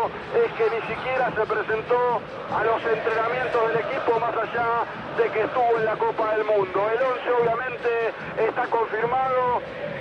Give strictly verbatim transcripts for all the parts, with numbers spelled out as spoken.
cierto es que ni siquiera se presentó a los entrenamientos del equipo, más allá de que estuvo en la Copa del Mundo. El once obviamente está confirmado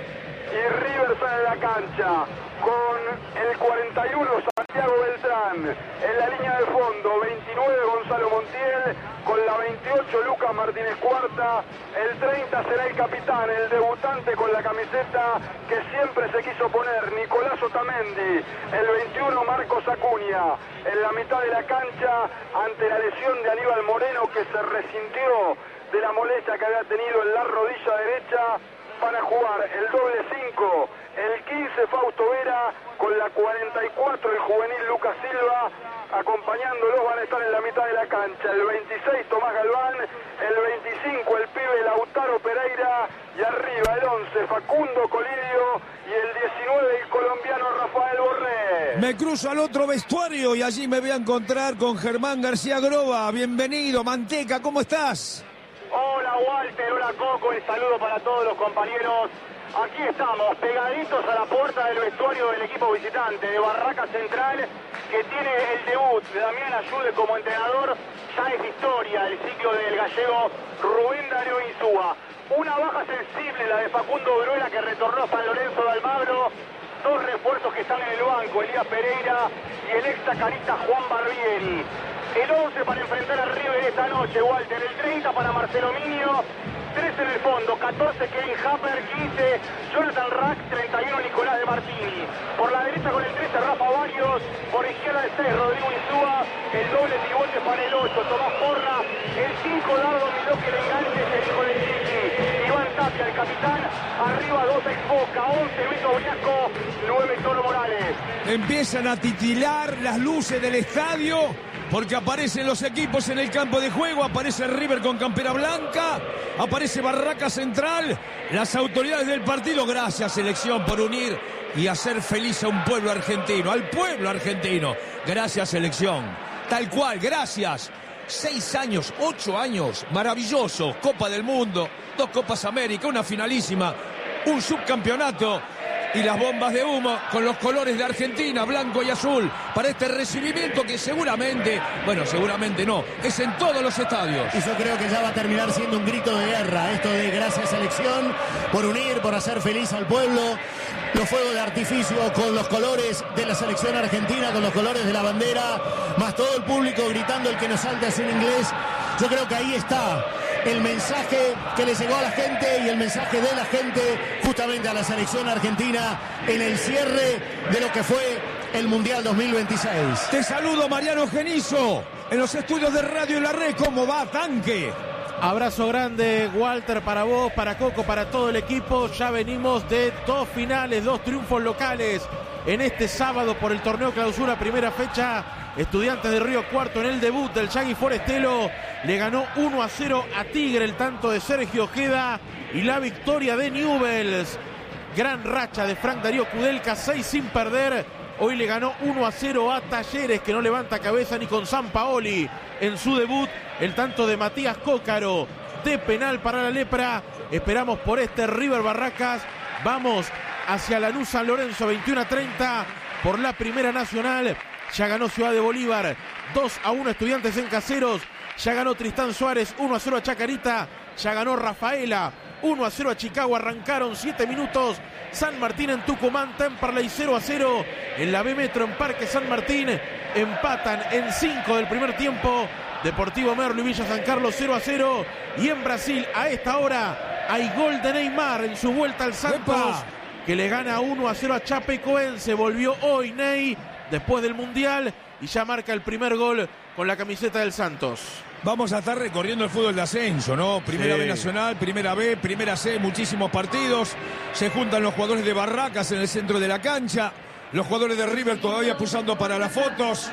y River sale de la cancha con el cuarenta y uno Santiago Beltrán, en la línea de fondo veintinueve Gonzalo Montiel, con la veintiocho Lucas Martínez Cuarta, el treinta será el capitán, el debutante con la camiseta que siempre se quiso poner, Nicolás Otamendi, el veintiuno Marcos Acuña, en la mitad de la cancha ante la lesión de Aníbal Moreno, que se resintió de la molestia que había tenido en la rodilla derecha, para jugar el doble cinco, el quince Fausto Vera, con la cuarenta y cuatro el juvenil Lucas Silva, acompañándolos van a estar en la mitad de la cancha, el veintiséis Tomás Galván, el veinticinco el pibe Lautaro Pereira, y arriba el once Facundo Colidio, y el diecinueve el colombiano Rafael Borré. Me cruzo al otro vestuario y allí me voy a encontrar con Germán García Groba. Bienvenido, Manteca, ¿cómo estás? Hola Walter, hola Coco, el saludo para todos los compañeros. Aquí estamos, pegaditos a la puerta del vestuario del equipo visitante de Barraca Central, que tiene el debut de Damián Ayude como entrenador. Ya es historia el ciclo del gallego Rubén Darío Insúa. Una baja sensible, la de Facundo Bruela, que retornó a San Lorenzo de Almagro. Dos refuerzos que están en el banco, Elías Pereira y el ex Chacarita Juan Barbieri. El once para enfrentar a River esta noche, Walter. El treinta para Marcelo Minio, trece en el fondo, catorce Kevin Happer, quince Jonathan Rack, treinta y uno Nicolás de Martini. Por la derecha con el trece Rafa Barrios, por izquierda el seis Rodrigo Insúa, el doble pivote para el ocho Tomás Porra, el cinco Dardo Miló, que le enganche el hijo del Chiqui, Iván Tapia, el capitán, arriba dos ex Boca, once Luis Obriasco, nueve Toro Morales. Empiezan a titilar las luces del estadio, porque aparecen los equipos en el campo de juego, aparece River con campera blanca, aparece Barraca Central, las autoridades del partido. Gracias, selección, por unir y hacer feliz a un pueblo argentino, al pueblo argentino. Gracias, selección. Tal cual, gracias. Seis años, ocho años, maravilloso. Copa del Mundo, dos Copas América, una finalísima, un subcampeonato. Y las bombas de humo con los colores de Argentina, blanco y azul, para este recibimiento que seguramente, bueno, seguramente no, es en todos los estadios. Y yo creo que ya va a terminar siendo un grito de guerra, esto de gracias selección, por unir, por hacer feliz al pueblo. Los fuegos de artificio con los colores de la selección argentina, con los colores de la bandera, más todo el público gritando el que nos salta es en inglés. Yo creo que ahí está el mensaje que le llegó a la gente y el mensaje de la gente justamente a la selección argentina en el cierre de lo que fue el Mundial dos mil veintiséis. Te saludo, Mariano Genizo, en los estudios de Radio La Red. ¿Cómo va, Tanque? Abrazo grande, Walter, para vos, para Coco, para todo el equipo. Ya venimos de dos finales, dos triunfos locales en este sábado por el torneo Clausura, primera fecha. Estudiantes de Río Cuarto en el debut del Yagui Forestelo le ganó uno a cero a Tigre, el tanto de Sergio Ojeda, y la victoria de Newell's. Gran racha de Frank Darío Kudelka, seis sin perder. Hoy le ganó uno a cero a Talleres, que no levanta cabeza ni con Sampaoli en su debut. El tanto de Matías Cócaro de penal para la Lepra. Esperamos por este River Barracas. Vamos hacia Lanús San Lorenzo, veintiuno a treinta por la Primera Nacional. Ya ganó Ciudad de Bolívar, dos a uno Estudiantes en Caseros. Ya ganó Tristán Suárez, uno a cero a Chacarita. Ya ganó Rafaela, uno a cero a Chicago. Arrancaron siete minutos. San Martín en Tucumán, Temperley cero a cero. En la B Metro en Parque San Martín empatan en cinco del primer tiempo. Deportivo Merlo y Villa San Carlos cero a cero. Y en Brasil a esta hora hay gol de Neymar en su vuelta al Santos. ¡Epa! Que le gana uno a cero a Chapecoense. Volvió hoy Ney después del Mundial y ya marca el primer gol con la camiseta del Santos. Vamos a estar recorriendo el fútbol de ascenso, ¿no? Primera sí. B Nacional, Primera B, Primera C, muchísimos partidos. Se juntan los jugadores de Barracas en el centro de la cancha. Los jugadores de River todavía pulsando para las fotos.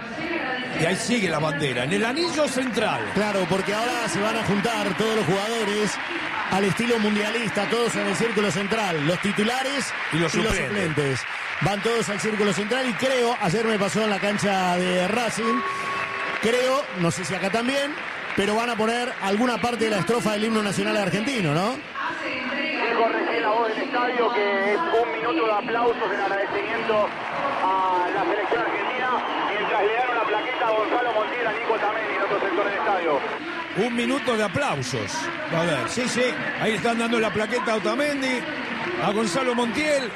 Y ahí sigue la bandera, en el anillo central. Claro, porque ahora se van a juntar todos los jugadores al estilo mundialista, todos en el círculo central. Los titulares y los, y los suplentes. suplentes. Van todos al círculo central y creo, ayer me pasó en la cancha de Racing, creo, no sé si acá también, pero van a poner alguna parte de la estrofa del himno nacional argentino, ¿no? Dijo recién la voz del estadio que es un minuto de aplausos en agradecimiento a la selección argentina. está Gonzalo Montiel, a Nico Tamendi en otro sector del estadio. Un minuto de aplausos. A ver, sí, sí. Ahí están dando la plaqueta a Otamendi, a Gonzalo Montiel.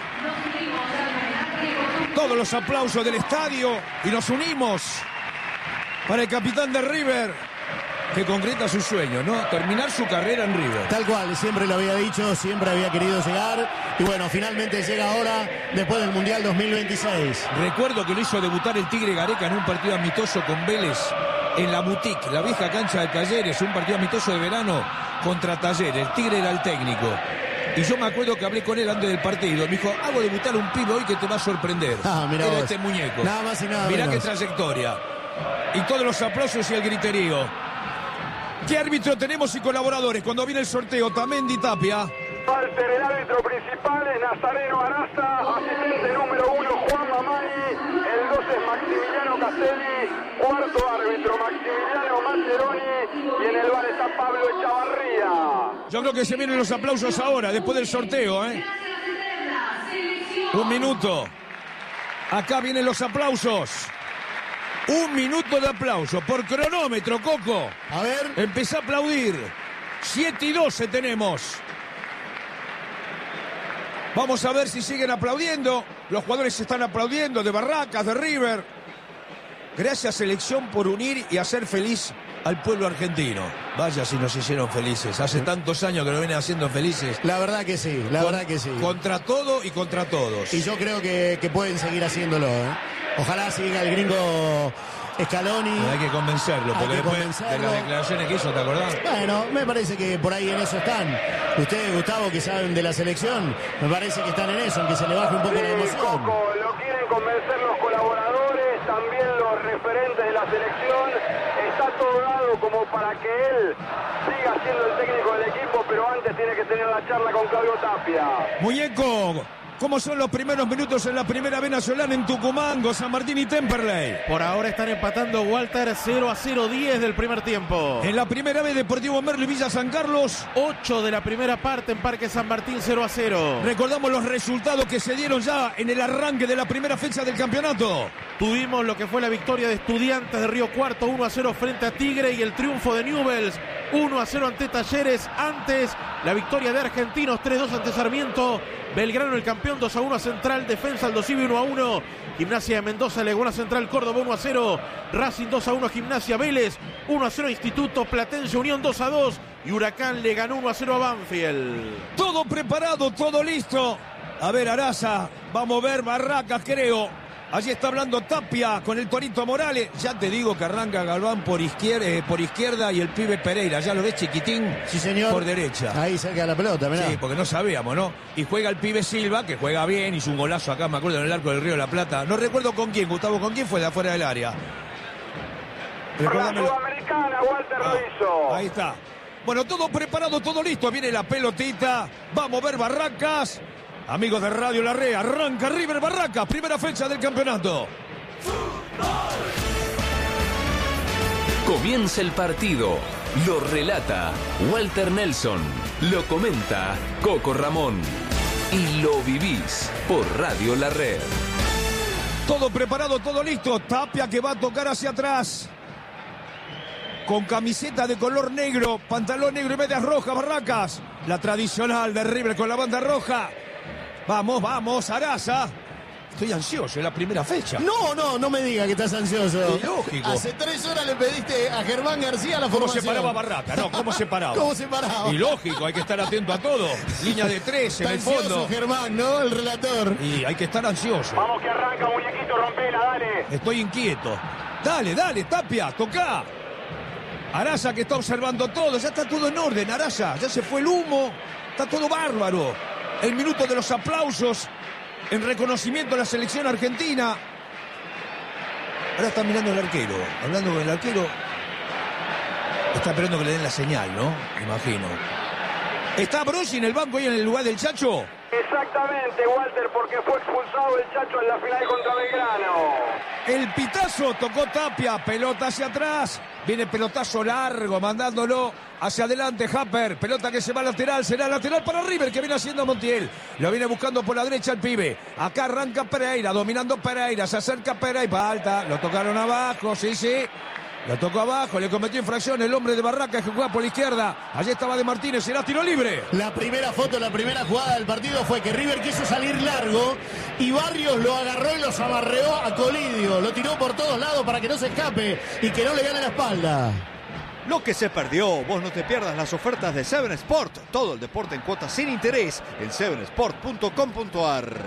Todos los aplausos del estadio y nos unimos para el capitán de River, que concreta su sueño, ¿no? Terminar su carrera en River. Tal cual, siempre lo había dicho, siempre había querido llegar. Y bueno, finalmente llega ahora, después del Mundial dos mil veintiséis. Recuerdo que lo hizo debutar el Tigre Gareca en un partido amistoso con Vélez en la Boutique, la vieja cancha de Talleres, un partido amistoso de verano contra Talleres. El Tigre era el técnico. Y yo me acuerdo que hablé con él antes del partido. Me dijo, hago debutar un pibe hoy que te va a sorprender. Ah, mirá era vos. Este muñeco. Nada más y nada Mirá menos. qué trayectoria. Y todos los aplausos y el griterío. ¿Qué árbitro tenemos y colaboradores cuando viene el sorteo? Otamendi, Tapia. Walter, el árbitro principal es Nazareno Araza, asistente número uno Juan Mamani, el dos es Maximiliano Castelli, cuarto árbitro Maximiliano Mascheroni y en el bar está Pablo Echavarría. Yo creo que se vienen los aplausos ahora, después del sorteo, ¿eh? Un minuto. Acá vienen los aplausos. Un minuto de aplauso por cronómetro, Coco. A ver. Empezá a aplaudir. siete y doce tenemos. Vamos a ver si siguen aplaudiendo. Los jugadores están aplaudiendo de Barracas, de River. Gracias, selección, por unir y hacer feliz al pueblo argentino. Vaya si nos hicieron felices. Hace tantos años que nos vienen haciendo felices. La verdad que sí, la Con- verdad que sí. Contra todo y contra todos. Y yo creo que, que pueden seguir haciéndolo, ¿eh? Ojalá siga el gringo Scaloni. Hay que convencerlo, Hay porque que después convencerlo. de las declaraciones que hizo, ¿te acordás? Bueno, me parece que por ahí en eso están. Ustedes, Gustavo, que saben de la selección, me parece que están en eso, en que se le baje un poco la Sí, emoción. Coco, lo quieren convencer los colaboradores, también los referentes de la selección. Está todo dado como para que él siga siendo el técnico del equipo, pero antes tiene que tener la charla con Claudio Tapia. Muñeco, ¿cómo son los primeros minutos en la primera B nacional en Tucumán, San Martín y Temperley? Por ahora están empatando Walter cero a cero, diez del primer tiempo. En la primera B, Deportivo Merlo y Villa San Carlos. ocho de la primera parte en Parque San Martín, cero a cero. Recordamos los resultados que se dieron ya en el arranque de la primera fecha del campeonato. Tuvimos lo que fue la victoria de Estudiantes de Río Cuarto, uno a cero frente a Tigre, y el triunfo de Newell's, uno a cero ante Talleres. Antes, la victoria de Argentinos, tres dos ante Sarmiento. Belgrano, el campeón, dos a uno a Central. Defensa, Aldo Civi, uno a uno. Gimnasia de Mendoza, Laguna Central, Córdoba, uno a cero. Racing, dos a uno, Gimnasia, Vélez, uno a cero, Instituto, Platense, Unión, dos a dos. Y Huracán le ganó uno a cero a Banfield. Todo preparado, todo listo. A ver, Araza, vamos a ver Barracas, creo. Allí está hablando Tapia con el Torito Morales. Ya te digo que arranca Galván por izquierda, eh, por izquierda y el pibe Pereira. Ya lo ves, chiquitín, Sí, señor. por derecha. Ahí cerca la pelota, mirá. Sí, porque no sabíamos, ¿no? Y juega el pibe Silva, que juega bien, hizo un golazo acá, me acuerdo, en el arco del Río de la Plata. No recuerdo con quién, Gustavo, ¿con quién fue de afuera del área? La Recuérdamelo. Sudamericana, Walter lo hizo. Ahí está. Bueno, todo preparado, todo listo. Viene la pelotita. Vamos a ver Barracas. Amigos de Radio La Red, arranca River Barracas, primera fecha del campeonato. Comienza el partido. Lo relata Walter Nelson. Lo comenta Coco Ramón. Y lo vivís por Radio La Red. Todo preparado, todo listo. Tapia que va a tocar hacia atrás. Con camiseta de color negro, pantalón negro y medias rojas, Barracas. La tradicional de River con la banda roja. Vamos, vamos, Araza. Estoy ansioso, es la primera fecha. No, no, no me diga que estás ansioso. Es lógico. Hace tres horas le pediste a Germán García la ¿Cómo formación. se paraba Barraca? No, ¿cómo se paraba? ¿Cómo se paraba? Y lógico, hay que estar atento a todo. Línea de tres en Está el ansioso fondo. Germán, ¿no? El relator. Y hay que estar ansioso. Vamos que arranca, muñequito, rompela, dale. Estoy inquieto. Dale, dale, Tapia, toca. Araza que está observando todo. Ya está todo en orden, Araza. Ya se fue el humo. Está todo bárbaro. El minuto de los aplausos en reconocimiento a la selección argentina. Ahora está mirando el arquero. Hablando con el arquero. Está esperando que le den la señal, ¿no? Imagino. ¿Está Brosi en el banco ahí en el lugar del Chacho? Exactamente, Walter, porque fue expulsado el Chacho en la final contra Belgrano. el pitazo, tocó Tapia, pelota hacia atrás, viene pelotazo largo, mandándolo hacia adelante Happer, pelota que se va lateral, será lateral para River, que viene haciendo Montiel, lo viene buscando por la derecha el pibe, acá arranca Pereira, dominando Pereira, se acerca Pereira, alta, lo tocaron abajo, sí, sí, lo tocó abajo, le cometió infracción el hombre de Barracas que juega por la izquierda, allí estaba De Martínez, será tiro libre. La primera foto, la primera jugada del partido fue que River quiso salir largo y Barrios lo agarró y los amarreó a Colidio, lo tiró por todos lados para que no se escape y que no le gane la espalda. Lo que se perdió, vos no te pierdas las ofertas de Seven Sport, todo el deporte en cuotas sin interés en seven sport punto com punto a r.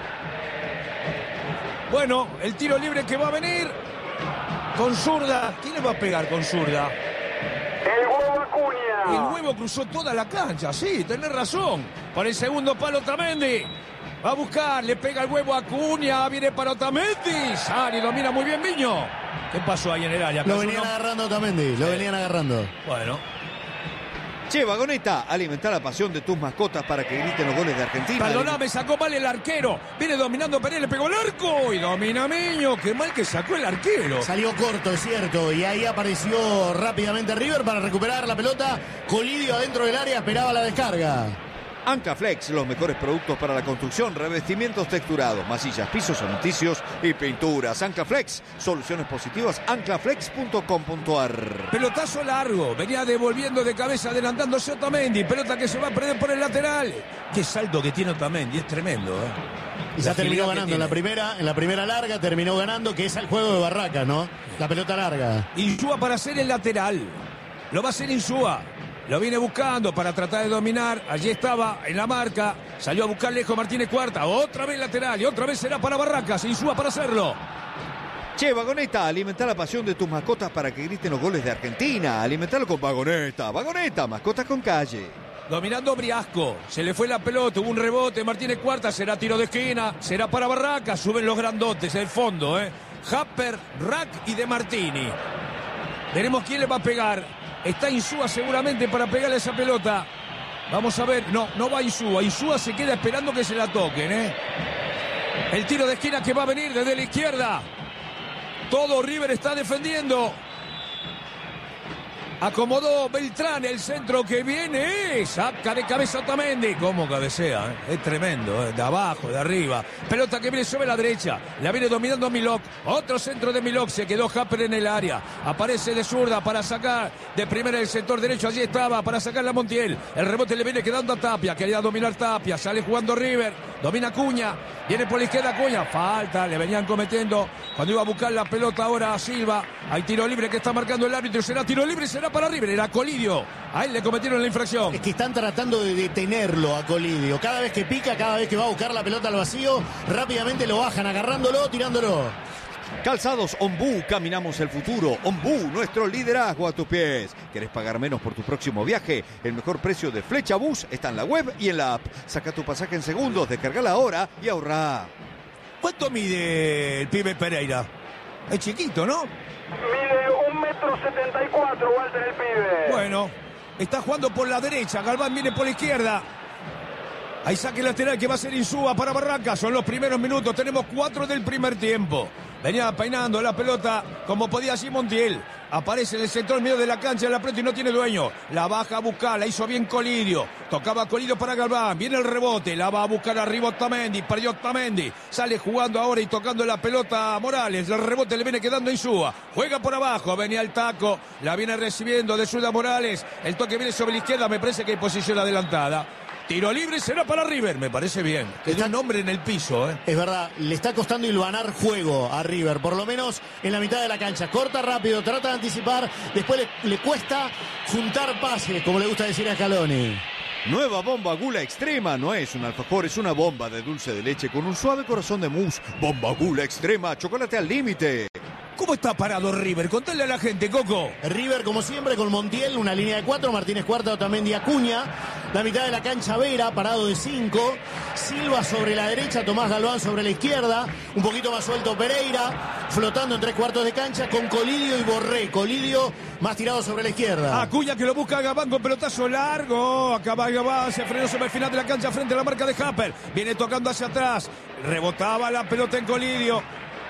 Bueno, el tiro libre que va a venir con zurda. ¿Quién le va a pegar con zurda? El huevo Acuña. El huevo cruzó toda la cancha, sí, tenés razón. Por el segundo palo Otamendi. Va a buscar, le pega el huevo a Acuña, viene para Otamendi. Sale, domina muy bien Viño. ¿Qué pasó ahí en el área? Lo venían no? agarrando Otamendi, lo venían agarrando. Bueno. Che, Vagoneta, alimenta la pasión de tus mascotas para que griten los goles de Argentina. Perdóname, sacó mal el arquero. Viene dominando Pereira, le pegó el arco y domina Miño. Qué mal que sacó el arquero. Salió corto, es cierto, y ahí apareció rápidamente River para recuperar la pelota. Colidio adentro del área, esperaba la descarga. Ancaflex, los mejores productos para la construcción, revestimientos texturados, masillas, pisos cementicios y pinturas. Ancaflex, soluciones positivas, ancaflex punto com punto a r. Pelotazo largo, venía devolviendo de cabeza, adelantándose Otamendi. Pelota que se va a perder por el lateral. Qué salto que tiene Otamendi, es tremendo, ¿eh? Y ya terminó ganando en la primera, en la primera larga, terminó ganando, que es el juego de Barracas, ¿no? La pelota larga. Insúa para hacer el lateral. Lo va a hacer Insúa. Lo viene buscando para tratar de dominar. Allí estaba en la marca. Salió a buscar lejos Martínez Cuarta. Otra vez lateral y otra vez será para Barracas. Insúa para hacerlo. Che, Vagoneta, alimenta la pasión de tus mascotas para que griten los goles de Argentina. Alimentalo con Vagoneta. Vagoneta, mascotas con calle. Dominando Briasco. Se le fue la pelota. Hubo un rebote. Martínez Cuarta. Será tiro de esquina. Será para Barracas. Suben los grandotes del fondo, ¿eh? Happer, Rack y De Martini. Veremos quién le va a pegar. Está Insúa seguramente para pegarle esa pelota. Vamos a ver. No, no va Insúa. Insúa se queda esperando que se la toquen, ¿eh? El tiro de esquina que va a venir desde la izquierda. Todo River está defendiendo. Acomodó Beltrán, el centro que viene. Saca de cabeza Otamendi. ¿Cómo cabecea? ¿eh? Es tremendo, ¿eh? De abajo, de arriba. Pelota que viene sobre la derecha. La viene dominando Milok. Otro centro de Milok. Se quedó Happer en el área. Aparece de zurda para sacar de primera el sector derecho. Allí estaba para sacar la Montiel. El rebote le viene quedando a Tapia. Quería dominar Tapia. Sale jugando River. Domina Acuña. Viene por la izquierda Acuña. Falta. Le venían cometiendo. Cuando iba a buscar la pelota ahora a Silva. Hay tiro libre que está marcando el árbitro. Será tiro libre. Será para River, era Colidio. A él le cometieron la infracción. Es que están tratando de detenerlo a Colidio. Cada vez que pica, cada vez que va a buscar la pelota al vacío, rápidamente lo bajan, agarrándolo, tirándolo. Calzados Ombú, caminamos el futuro. Ombú, nuestro liderazgo a tus pies. ¿Querés pagar menos por tu próximo viaje? El mejor precio de Flecha Bus está en la web y en la app. Saca tu pasaje en segundos, descargala ahora y ahorrá. ¿Cuánto mide el pibe Pereira? Es chiquito, ¿no? Mide un metro setenta y cuatro, Walter, el pibe. Bueno, está jugando por la derecha. Galván viene por la izquierda. Hay saque lateral que va a ser Insúa para Barracas. Son los primeros minutos. Tenemos cuatro del primer tiempo. Venía peinando la pelota como podía así Montiel. Aparece en el sector medio de la cancha, la aprieta y no tiene dueño. La baja a buscar, la hizo bien Colidio. Tocaba Colidio para Galván. Viene el rebote, la va a buscar arriba Otamendi. Perdió Otamendi. Sale jugando ahora y tocando la pelota a Morales. El rebote le viene quedando a Insúa. Juega por abajo, venía el taco. La viene recibiendo de zurda Morales. El toque viene sobre la izquierda, me parece que hay posición adelantada. Tiro libre será para River, me parece bien. Tiene un hombre en el piso, ¿eh? Es verdad, le está costando hilvanar juego a River, por lo menos en la mitad de la cancha. Corta rápido, trata de anticipar, después le, le cuesta juntar pases, como le gusta decir a Scaloni. Nueva bomba Gula Extrema, no es un alfajor, es una bomba de dulce de leche con un suave corazón de mousse. Bomba Gula Extrema, chocolate al límite. ¿Cómo está parado River? Contale a la gente, Coco. River, como siempre, con Montiel, una línea de cuatro. Martínez Cuarta, Otamendi, Acuña. La mitad de la cancha Vera, parado de cinco. Silva sobre la derecha, Tomás Galván sobre la izquierda. Un poquito más suelto Pereira, flotando en tres cuartos de cancha con Colidio y Borré. Colidio más tirado sobre la izquierda. Acuña que lo busca a Gabán con pelotazo largo. Acaba Gabán, se frenó sobre el final de la cancha frente a la marca de Happer. Viene tocando hacia atrás. Rebotaba la pelota en Colidio.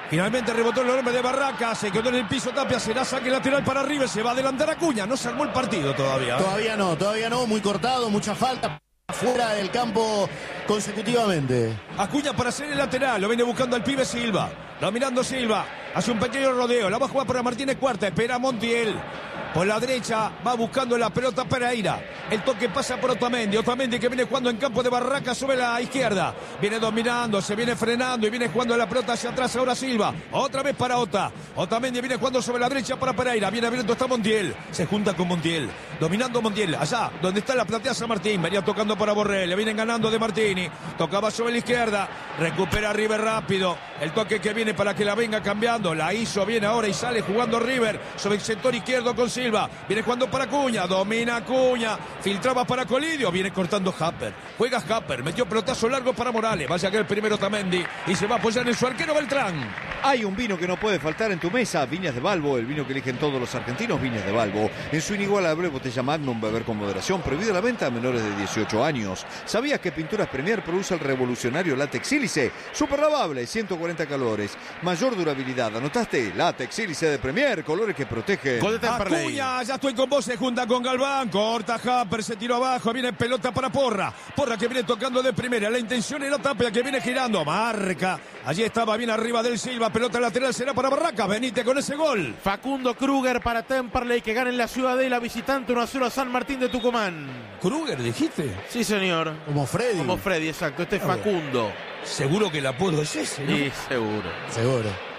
Finalmente rebotó el hombre de Barraca, se quedó en el piso Tapia, será saque lateral para River, se va a adelantar Acuña, no se armó el partido todavía. Todavía no, todavía no, muy cortado, mucha falta, fuera del campo consecutivamente. Acuña para hacer el lateral, lo viene buscando al pibe Silva, dominando Silva, hace un pequeño rodeo, la va a jugar para Martínez Cuarta, espera a Montiel. Por la derecha va buscando la pelota Pereira. El toque pasa por Otamendi. Otamendi que viene jugando en campo de Barraca sobre la izquierda. Viene dominando, se viene frenando y viene jugando la pelota hacia atrás. Ahora Silva. Otra vez para Ota. Otamendi viene jugando sobre la derecha para Pereira. Viene abierto está Montiel. Se junta con Montiel. Dominando Montiel. Allá donde está la platea San Martín. Venía tocando para Borrell. Le vienen ganando de Martini. Tocaba sobre la izquierda. Recupera River rápido. El toque que viene para que la venga cambiando. La hizo bien ahora y sale jugando River sobre el sector izquierdo con Silva, viene jugando para Acuña, domina Acuña, filtraba para Colidio, viene cortando Happer, juega Happer, metió pelotazo largo para Morales, va a sacar el primero Otamendi y se va a apoyar en su arquero Beltrán. Hay un vino que no puede faltar en tu mesa, Viñas de Balbo, el vino que eligen todos los argentinos, Viñas de Balbo. En su inigualable botella Magnum, beber con moderación, prohibido la venta a menores de dieciocho años. ¿Sabías que Pinturas Premier produce el revolucionario látex sílice? Super lavable, ciento cuarenta calores, mayor durabilidad. ¿Anotaste? Látex sílice de Premier, colores que protegen. Acuña, ya estoy con vos, se junta con Galván, corta Happer, se tiró abajo, viene pelota para Porra, Porra que viene tocando de primera, la intención era Tapia que viene girando, marca, allí estaba bien arriba del Silva, pelota lateral será para Barraca, venite con ese gol. Facundo Kruger para Temperley que gana en la Ciudadela, visitante uno a cero a San Martín de Tucumán. ¿Kruger dijiste? Sí, señor. Como Freddy. Como Freddy, exacto, este es Facundo. Seguro que el apodo es ese, ¿no? Sí, seguro. Seguro.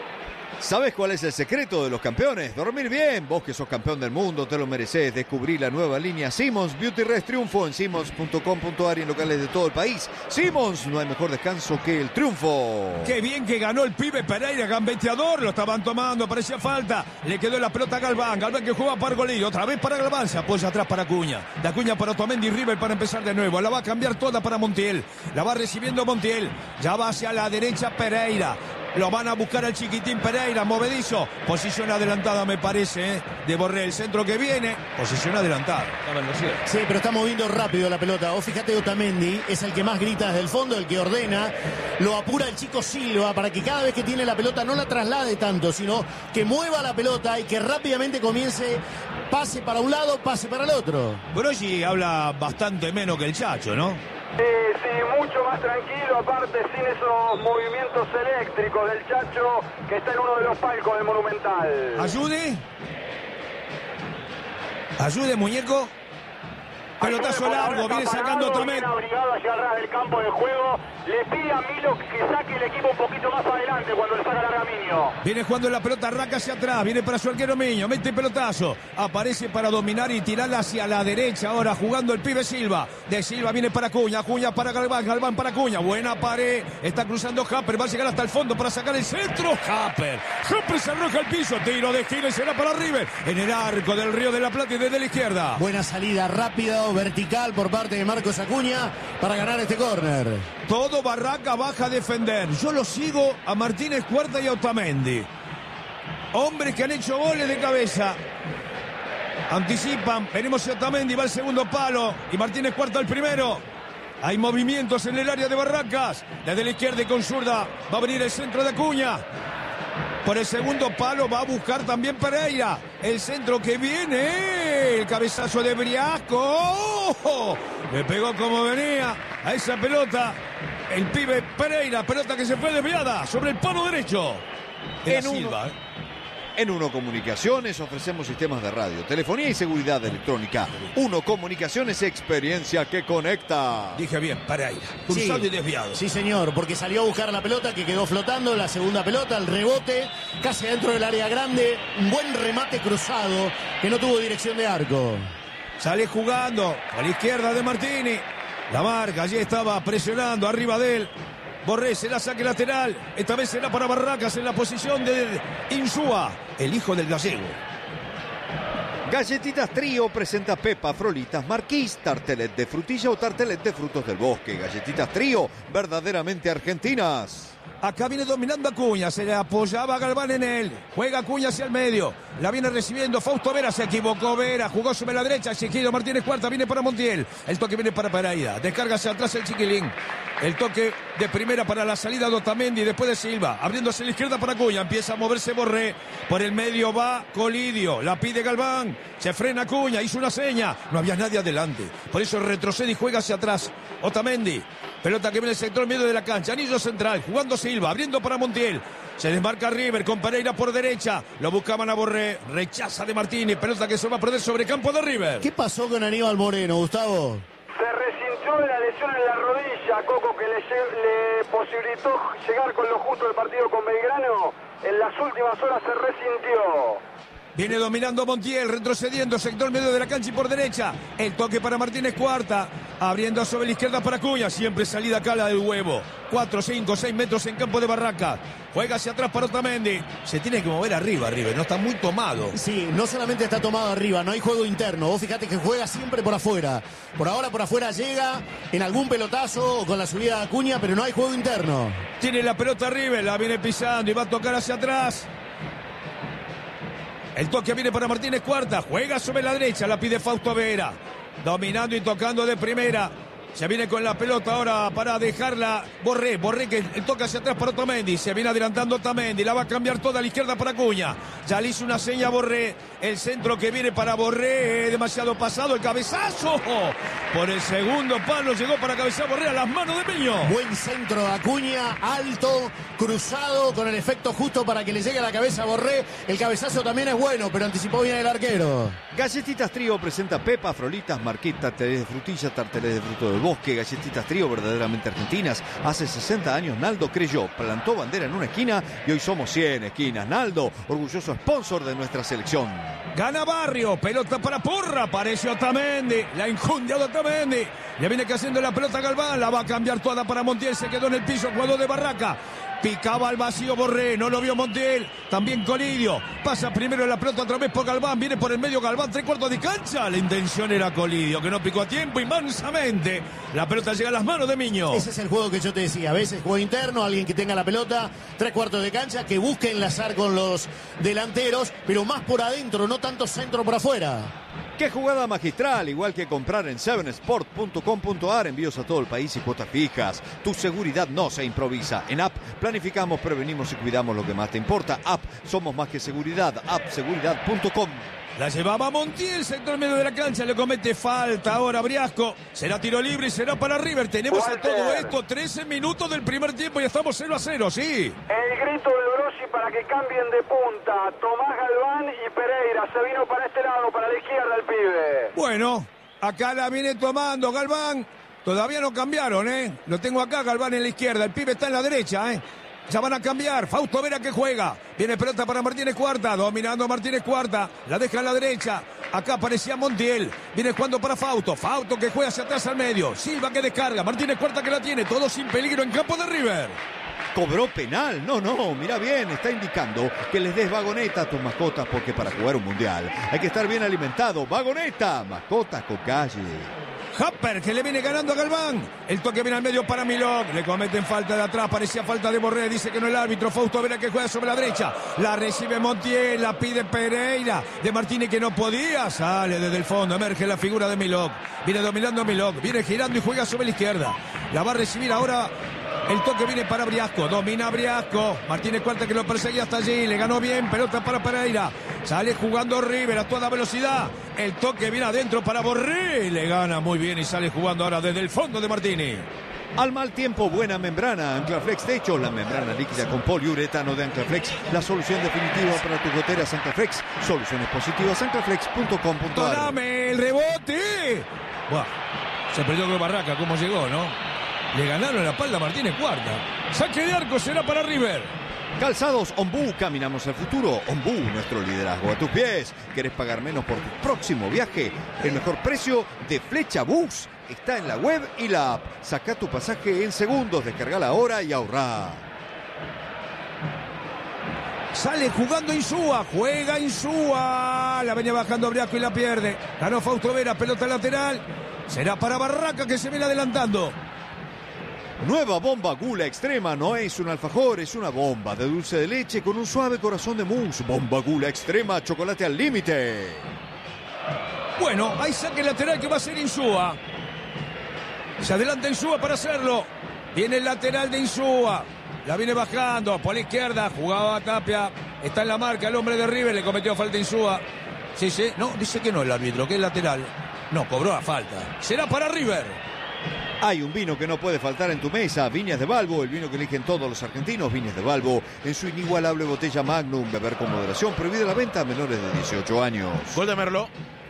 ¿Sabes cuál es el secreto de los campeones? Dormir bien. Vos que sos campeón del mundo, te lo merecés. Descubrí la nueva línea Simmons Beauty Rest Triunfo en simmons punto com punto a r y en locales de todo el país. Simmons, no hay mejor descanso que el triunfo. Qué bien que ganó el pibe Pereira, gambeteador, lo estaban tomando, parecía falta. Le quedó la pelota a Galván, Galván que juega para Argolillo, otra vez para Galván, se apoya atrás para Acuña. De Acuña para Otamendi y River para empezar de nuevo. La va a cambiar toda para Montiel. La va recibiendo Montiel. Ya va hacia la derecha Pereira. Lo van a buscar al chiquitín Pereira, movedizo. Posición adelantada me parece, ¿eh? De Borrell. Centro que viene, posición adelantada. Sí, pero está moviendo rápido la pelota. O fíjate, Otamendi es el que más grita desde el fondo, el que ordena. Lo apura el chico Silva para que cada vez que tiene la pelota no la traslade tanto, sino que mueva la pelota y que rápidamente comience pase para un lado, pase para el otro. Broggi habla bastante menos que el Chacho, ¿no? Sí, sí, mucho más tranquilo, aparte sin esos movimientos eléctricos del Chacho que está en uno de los palcos del Monumental. ¿Ayude? ¿Ayude, muñeco? Pelotazo largo, viene sacando Otamendi. Viene abrigado hacia atrás del campo de juego. Le pide a Milo que saque el equipo un poquito más adelante cuando le saca la Miño. Viene jugando la pelota, arranca hacia atrás, viene para su arquero Miño, mete pelotazo, aparece para dominar y tirarla hacia la derecha, ahora jugando el pibe Silva, de Silva viene para Acuña, Acuña para Galván, Galván para Acuña, buena pared, está cruzando Happer, va a llegar hasta el fondo para sacar el centro, Happer, Happer se arroja al piso, tiro de esquina y será para River, en el arco del Río de la Plata y desde la izquierda. Buena salida rápida, vertical por parte de Marcos Acuña para ganar este córner. Todo Barraca baja a defender. Yo lo sigo a Martínez Cuarta y a Otamendi. Hombres que han hecho goles de cabeza. Anticipan. Venimos a Otamendi, va al segundo palo. Y Martínez Cuarta al primero. Hay movimientos en el área de Barracas. Desde la izquierda y con zurda va a venir el centro de Acuña. Por el segundo palo va a buscar también Pereira. El centro que viene. El cabezazo de Briasco. ¡Oh! Le pegó como venía a esa pelota. El pibe Pereira. Pelota que se fue desviada sobre el palo derecho. En Silva. uno, en Uno Comunicaciones ofrecemos sistemas de radio, telefonía y seguridad electrónica. Uno Comunicaciones, experiencia que conecta. Dije bien, Pereira. Cruzado Sí, y desviado. sí, señor, porque salió a buscar la pelota que quedó flotando, la segunda pelota, el rebote, casi dentro del área grande, un buen remate cruzado que no tuvo dirección de arco. Sale jugando a la izquierda de Martini. La marca, allí estaba presionando arriba de él. Borré será saque lateral. Esta vez será para Barracas en la posición de Insúa, el hijo del gallego. Galletitas Trío presenta Pepa, Frolitas, Marquís, tartelet de frutilla o tartelet de frutos del bosque. Galletitas Trío, verdaderamente argentinas. Acá viene dominando Acuña, se le apoyaba Galván en él. Juega Acuña hacia el medio. La viene recibiendo Fausto Vera, se equivocó Vera, jugó sobre la derecha. Chiquillo Martínez Cuarta, viene para Montiel. El toque viene para Pereira. Descarga hacia atrás el Chiquilín. El toque de primera para la salida de Otamendi, después de Silva. Abriéndose a la izquierda para Acuña. Empieza a moverse Borré. Por el medio va Colidio. La pide Galván. Se frena Acuña, hizo una seña. No había nadie adelante. Por eso retrocede y juega hacia atrás. Otamendi. Pelota que viene el sector medio de la cancha. Anillo central. Jugando Silva. Abriendo para Montiel. Se desmarca River con Pereira por derecha. Lo buscaban a Borré. Rechaza de Martínez. Pelota que se va a perder sobre campo de River. ¿Qué pasó con Aníbal Moreno, Gustavo? Se resintió de la lesión en la rodilla, Coco, que le, le posibilitó llegar con lo justo del partido con Belgrano. En las últimas horas se resintió. Viene dominando Montiel, retrocediendo, sector medio de la cancha y por derecha. El toque para Martínez Cuarta, abriendo sobre la izquierda para Acuña. Siempre salida acá la del huevo. cuatro, cinco, seis metros en campo de Barraca. Juega hacia atrás para Otamendi. Se tiene que mover arriba, River, no está muy tomado. Sí, no solamente está tomado arriba, no hay juego interno. Vos fíjate que juega siempre por afuera. Por ahora por afuera llega en algún pelotazo o con la subida de Acuña, pero no hay juego interno. Tiene la pelota River, la viene pisando y va a tocar hacia atrás. El toque viene para Martínez Cuarta. Juega sobre la derecha. La pide Fausto Vera. Dominando y tocando de primera. Se viene con la pelota ahora para dejarla Borré. Borré que el toque hacia atrás para Otamendi. Se viene adelantando Otamendi. La va a cambiar toda a la izquierda para Acuña. Ya le hizo una seña a Borré. El centro que viene para Borré. Demasiado pasado. El cabezazo. Por el segundo palo llegó para cabezar Borré a las manos de Miño. Buen centro de Acuña. Alto, cruzado, con el efecto justo para que le llegue a la cabeza a Borré. El cabezazo también es bueno, pero anticipó bien el arquero. Galletitas Trío presenta Pepa, Frolitas, Marquita, tarteles de frutilla, tarteles de fruto del bosque, galletitas Trío verdaderamente argentinas. Hace sesenta años Naldo creyó, plantó bandera en una esquina y hoy somos cien esquinas. Naldo, orgulloso sponsor de nuestra selección. Gana Barrio, pelota para Porra, aparece Otamendi, la injundia de Otamendi. Le viene cayendo la pelota a Galván, la va a cambiar toda para Montiel, se quedó en el piso, jugador de Barraca. Picaba al vacío Borré, no lo vio Montiel, también Colidio. Pasa primero la pelota otra vez por Galván, viene por el medio Galván, tres cuartos de cancha. La intención era Colidio, que no picó a tiempo y mansamente la pelota llega a las manos de Miño. Ese es el juego que yo te decía, a veces juego interno, alguien que tenga la pelota, tres cuartos de cancha, que busque enlazar con los delanteros, pero más por adentro, no tanto centro por afuera. ¡Qué jugada magistral! Igual que comprar en seven sport punto com punto a r, envíos a todo el país y cuotas fijas. Tu seguridad no se improvisa. En App planificamos, prevenimos y cuidamos lo que más te importa. App, somos más que seguridad. app seguridad punto com. La llevaba Montiel, sector medio de la cancha, le comete falta ahora Briasco. Será tiro libre y será para River. Tenemos a todo esto trece minutos del primer tiempo y estamos cero a cero, sí. El grito de Orochi para que cambien de punta. Tomás Galván y Pereira. Se vino para este lado, para la izquierda el pibe. Bueno, acá la viene tomando Galván. Todavía no cambiaron, ¿eh? Lo tengo acá, Galván en la izquierda. El pibe está en la derecha, ¿eh? Ya van a cambiar. Fausto Vera que juega. Viene pelota para Martínez Cuarta. Dominando Martínez Cuarta. La deja a la derecha. Acá aparecía Montiel. Viene jugando para Fausto. Fausto que juega hacia atrás al medio. Silva que descarga. Martínez Cuarta que la tiene. Todo sin peligro en campo de River. ¿Cobró penal? No, no, mira bien, está indicando que les des vagoneta a tus mascotas porque para jugar un mundial hay que estar bien alimentado. Vagoneta, mascotas con calle. Happer que le viene ganando a Galván. El toque viene al medio para Milok. Le cometen falta de atrás. Parecía falta de Borré. Dice que no el árbitro. Fausto Vera que juega sobre la derecha. La recibe Montiel. La pide Pereira. De Martínez que no podía. Sale desde el fondo. Emerge la figura de Milok. Viene dominando Milok. Viene girando y juega sobre la izquierda. La va a recibir ahora. El toque viene para Briasco, domina Briasco. Martínez Cuarta que lo perseguía hasta allí. Le ganó bien, pelota para Pereira. Sale jugando River a toda velocidad. El toque viene adentro para Borré. Le gana muy bien y sale jugando ahora desde el fondo de Martínez. Al mal tiempo, buena membrana. Anclaflex Techo, la membrana líquida con poliuretano de Anclaflex. La solución definitiva para tus goteras Anclaflex. Soluciones positivas, anclaflex punto com punto a r. ¡Dame el rebote! Buah, se perdió con Barraca, cómo llegó, ¿no? Le ganaron la espalda a Martínez Cuarta. Saque de arco será para River. Calzados Ombú, caminamos al futuro. Ombú, nuestro liderazgo a tus pies. ¿Querés pagar menos por tu próximo viaje? El mejor precio de Flecha Bus está en la web y la app. Saca tu pasaje en segundos, descargala ahora y ahorrá. Sale jugando Insúa, juega Insúa. La venía bajando Briasco y la pierde. Ganó Fausto Vera, pelota lateral. Será para Barraca que se viene adelantando. Nueva bomba Gula Extrema no es un alfajor, es una bomba de dulce de leche con un suave corazón de mousse. Bomba Gula Extrema, chocolate al límite. Bueno, hay saque lateral que va a ser Insúa. Se adelanta Insúa para hacerlo. Viene el lateral de Insúa. La viene bajando por la izquierda. Jugaba Tapia. Está en la marca el hombre de River. Le cometió falta Insúa. Sí, sí. No, dice que no el árbitro, que es lateral. No, cobró la falta. Será para River. Hay un vino que no puede faltar en tu mesa, Viñas de Balbo, el vino que eligen todos los argentinos, Viñas de Balbo, en su inigualable botella Magnum, beber con moderación, prohibida la venta a menores de dieciocho años. Gol de Merlo.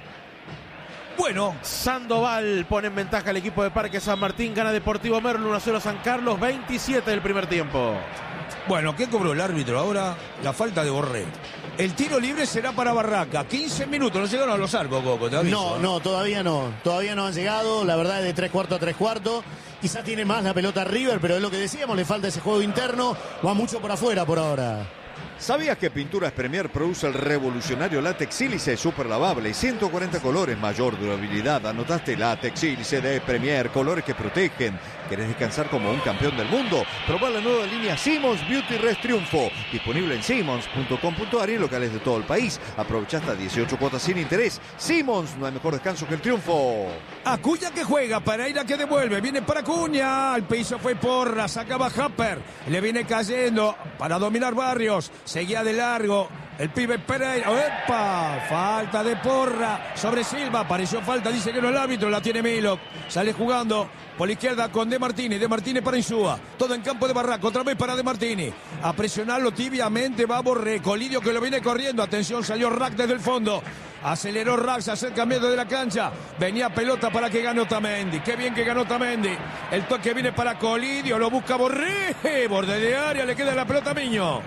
Bueno, Sandoval pone en ventaja al equipo de Parque San Martín, gana Deportivo Merlo uno a cero San Carlos, veintisiete del primer tiempo. Bueno, ¿qué cobró el árbitro ahora? La falta de Borré. El tiro libre será para Barraca. quince minutos, no llegaron a los arcos, Coco, te aviso. No, ¿eh? no, todavía no. Todavía no han llegado. La verdad es de tres cuartos a tres cuartos. Quizá tiene más la pelota River, pero es lo que decíamos, le falta ese juego interno. Va mucho por afuera por ahora. ¿Sabías que Pinturas Premier produce el revolucionario látex sílice super lavable? ciento cuarenta colores, mayor durabilidad. Anotaste látex sílice de Premier, colores que protegen. ¿Querés descansar como un campeón del mundo? Probá la nueva línea Simmons Beauty Rest Triunfo. Disponible en simmons punto com punto a r y en locales de todo el país. Aprovecha hasta dieciocho cuotas sin interés. Simmons, no hay mejor descanso que el triunfo. Acuña que juega, Pereira que devuelve, viene para Acuña, al piso fue Porra, sacaba Happer, le viene cayendo para dominar Barrios, seguía de largo, el pibe Pereira, ¡epa! Falta de Porra sobre Silva, apareció falta, dice que no el árbitro, la tiene Milo, sale jugando por la izquierda con De Martini, De Martini para Insúa, todo en campo de Barraca, otra vez para De Martini, a presionarlo tibiamente va Borré, Colidio que lo viene corriendo, atención, salió Rack desde el fondo, aceleró Rack, se acerca medio de la cancha, venía pelota para que gane Otamendi, qué bien que ganó Otamendi, el toque viene para Colidio, lo busca Borré, borde de área, le queda la pelota a Miño.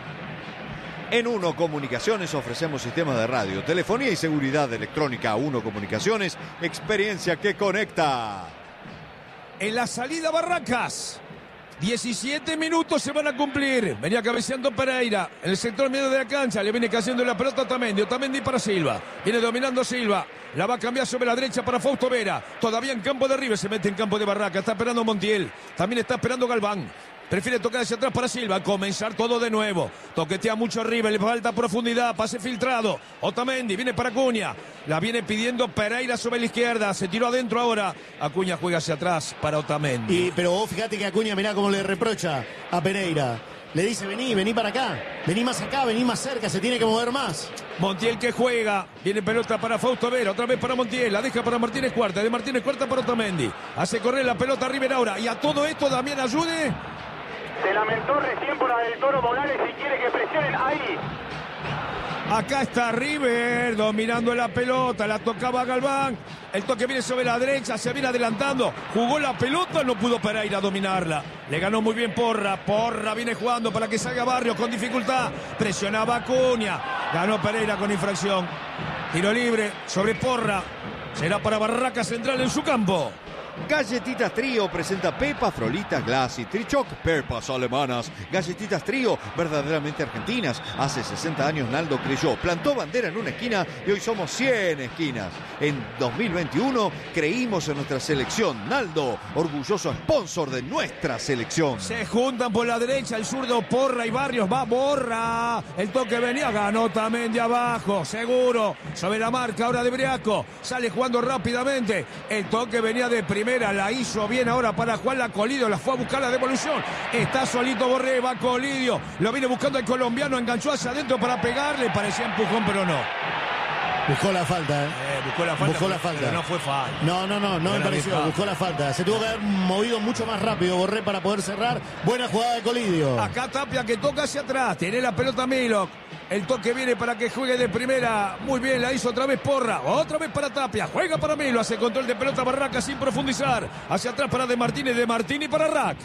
En Uno Comunicaciones ofrecemos sistemas de radio, telefonía y seguridad electrónica. Uno Comunicaciones, experiencia que conecta. En la salida Barracas, diecisiete minutos se van a cumplir. Venía cabeceando Pereira en el sector medio de la cancha. Le viene cayendo la pelota a Otamendi. Otamendi para Silva. Viene dominando Silva. La va a cambiar sobre la derecha para Fausto Vera. Todavía en campo de River. Se mete en campo de Barraca. Está esperando Montiel. También está esperando Galván. Prefiere tocar hacia atrás para Silva. Comenzar todo de nuevo. Toquetea mucho River. Le falta profundidad. Pase filtrado. Otamendi viene para Acuña. La viene pidiendo Pereira sobre la izquierda. Se tiró adentro ahora. Acuña juega hacia atrás para Otamendi. Y, pero vos fíjate que Acuña, mirá cómo le reprocha a Pereira. Le dice, vení, vení para acá. Vení más acá, vení más cerca. Se tiene que mover más. Montiel que juega. Viene pelota para Fausto Vera. Otra vez para Montiel. La deja para Martínez Cuarta. De Martínez Cuarta para Otamendi. Hace correr la pelota a River ahora. Y a todo esto Damián Ayude. Se lamentó recién por la del Toro Morales y quiere que presionen ahí. Acá está River dominando la pelota, la tocaba Galván, el toque viene sobre la derecha, se viene adelantando, jugó la pelota, no pudo Pereira dominarla, le ganó muy bien Porra, Porra viene jugando para que salga Barrios con dificultad, presionaba Acuña, ganó Pereira con infracción, tiro libre sobre Porra, será para Barraca Central en su campo. Galletitas Trío presenta Pepa, Frolitas, Glass y Trichoc, pepas alemanas. Galletitas Trío, verdaderamente argentinas. Hace sesenta años Naldo creyó, plantó bandera en una esquina y hoy somos cien esquinas. En dos mil veintiuno creímos en nuestra selección. Naldo, orgulloso sponsor de nuestra selección. Se juntan por la derecha el zurdo Porra y Barrios, va Borra. El toque venía, ganó también de abajo, seguro. Sobre la marca ahora de Briaco, sale jugando rápidamente. El toque venía de primera. La hizo bien ahora para Juan Colidio, la fue a buscar la devolución, está solito Borré, va Colidio, lo viene buscando el colombiano, enganchó hacia adentro para pegarle, parecía empujón pero no. Buscó la falta, ¿eh? Eh, buscó la falta, buscó la falta. Pero no fue falta. No, no, no, no me pareció, buscó la falta. Se tuvo que haber movido mucho más rápido Borré para poder cerrar. Buena jugada de Colidio. Acá Tapia que toca hacia atrás, tiene la pelota Milok. El toque viene para que juegue de primera. Muy bien, la hizo otra vez Porra. Otra vez para Tapia. Juega para Milo. Hace control de pelota Barraca sin profundizar. Hacia atrás para De Martini. De Martini para Rack.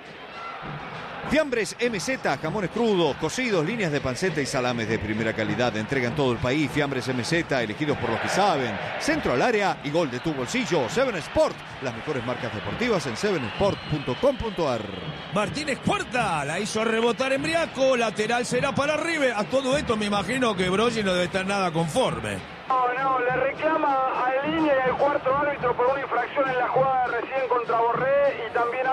Fiambres M Z, jamones crudos, cocidos, líneas de panceta y salames de primera calidad. Entrega en todo el país. Fiambres M Z, elegidos por los que saben. Centro al área y gol de tu bolsillo. Seven Sport, las mejores marcas deportivas en seven sport punto com punto a r. Martínez Cuarta, la hizo rebotar en Briaco. Lateral será para River. A todo esto me imagino que Broggi no debe estar nada conforme. No, no, le reclama a línea y al cuarto árbitro por una infracción en la jugada recién contra Borré y también habla con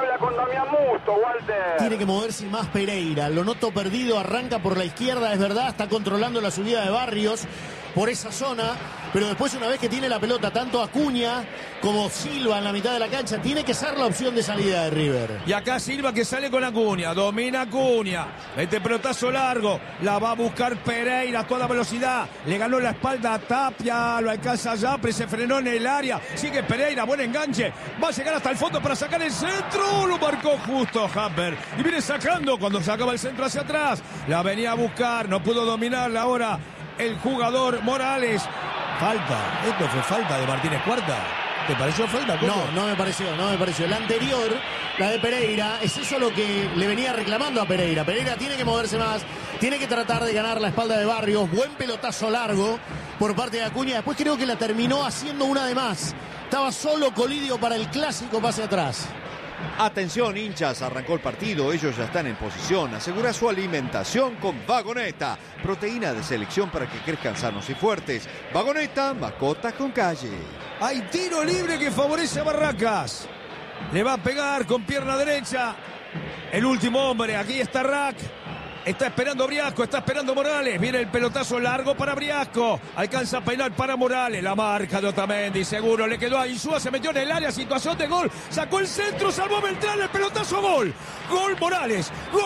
Damián Musto, Walter. Tiene que moverse más Pereira. Lo noto perdido, arranca por la izquierda, es verdad, está controlando la subida de Barrios por esa zona, pero después una vez que tiene la pelota, tanto Acuña como Silva en la mitad de la cancha, tiene que ser la opción de salida de River. Y acá Silva que sale con Acuña, domina Acuña, mete pelotazo largo, la va a buscar Pereira a toda velocidad, le ganó la espalda a Tapia, lo alcanza Yapre, se frenó en el área, sigue Pereira, buen enganche, va a llegar hasta el fondo para sacar el centro, lo marcó justo Hamper, y viene sacando cuando sacaba el centro hacia atrás, la venía a buscar, no pudo dominarla ahora el jugador Morales. Falta, esto fue falta de Martínez Cuarta. ¿Te pareció falta? ¿Cómo? No, no me pareció, no me pareció. La anterior, la de Pereira, es eso lo que le venía reclamando a Pereira. Pereira tiene que moverse más, tiene que tratar de ganar la espalda de Barrios. Buen pelotazo largo por parte de Acuña. Después creo que la terminó haciendo una de más. Estaba solo Colidio para el clásico pase atrás. Atención, hinchas, arrancó el partido, ellos ya están en posición. Asegura su alimentación con Vagoneta, proteína de selección para que crezcan sanos y fuertes. Vagoneta, mascotas con calle. Hay tiro libre que favorece a Barracas. Le va a pegar con pierna derecha. El último hombre, aquí está Rack. Está esperando Briasco, está esperando Morales. Viene el pelotazo largo para Briasco. Alcanza a peinar para Morales. La marca de Otamendi, seguro. Le quedó a Insúa, se metió en el área. Situación de gol. Sacó el centro, salvó Beltrán. El pelotazo, gol. Gol Morales. ¡Gol!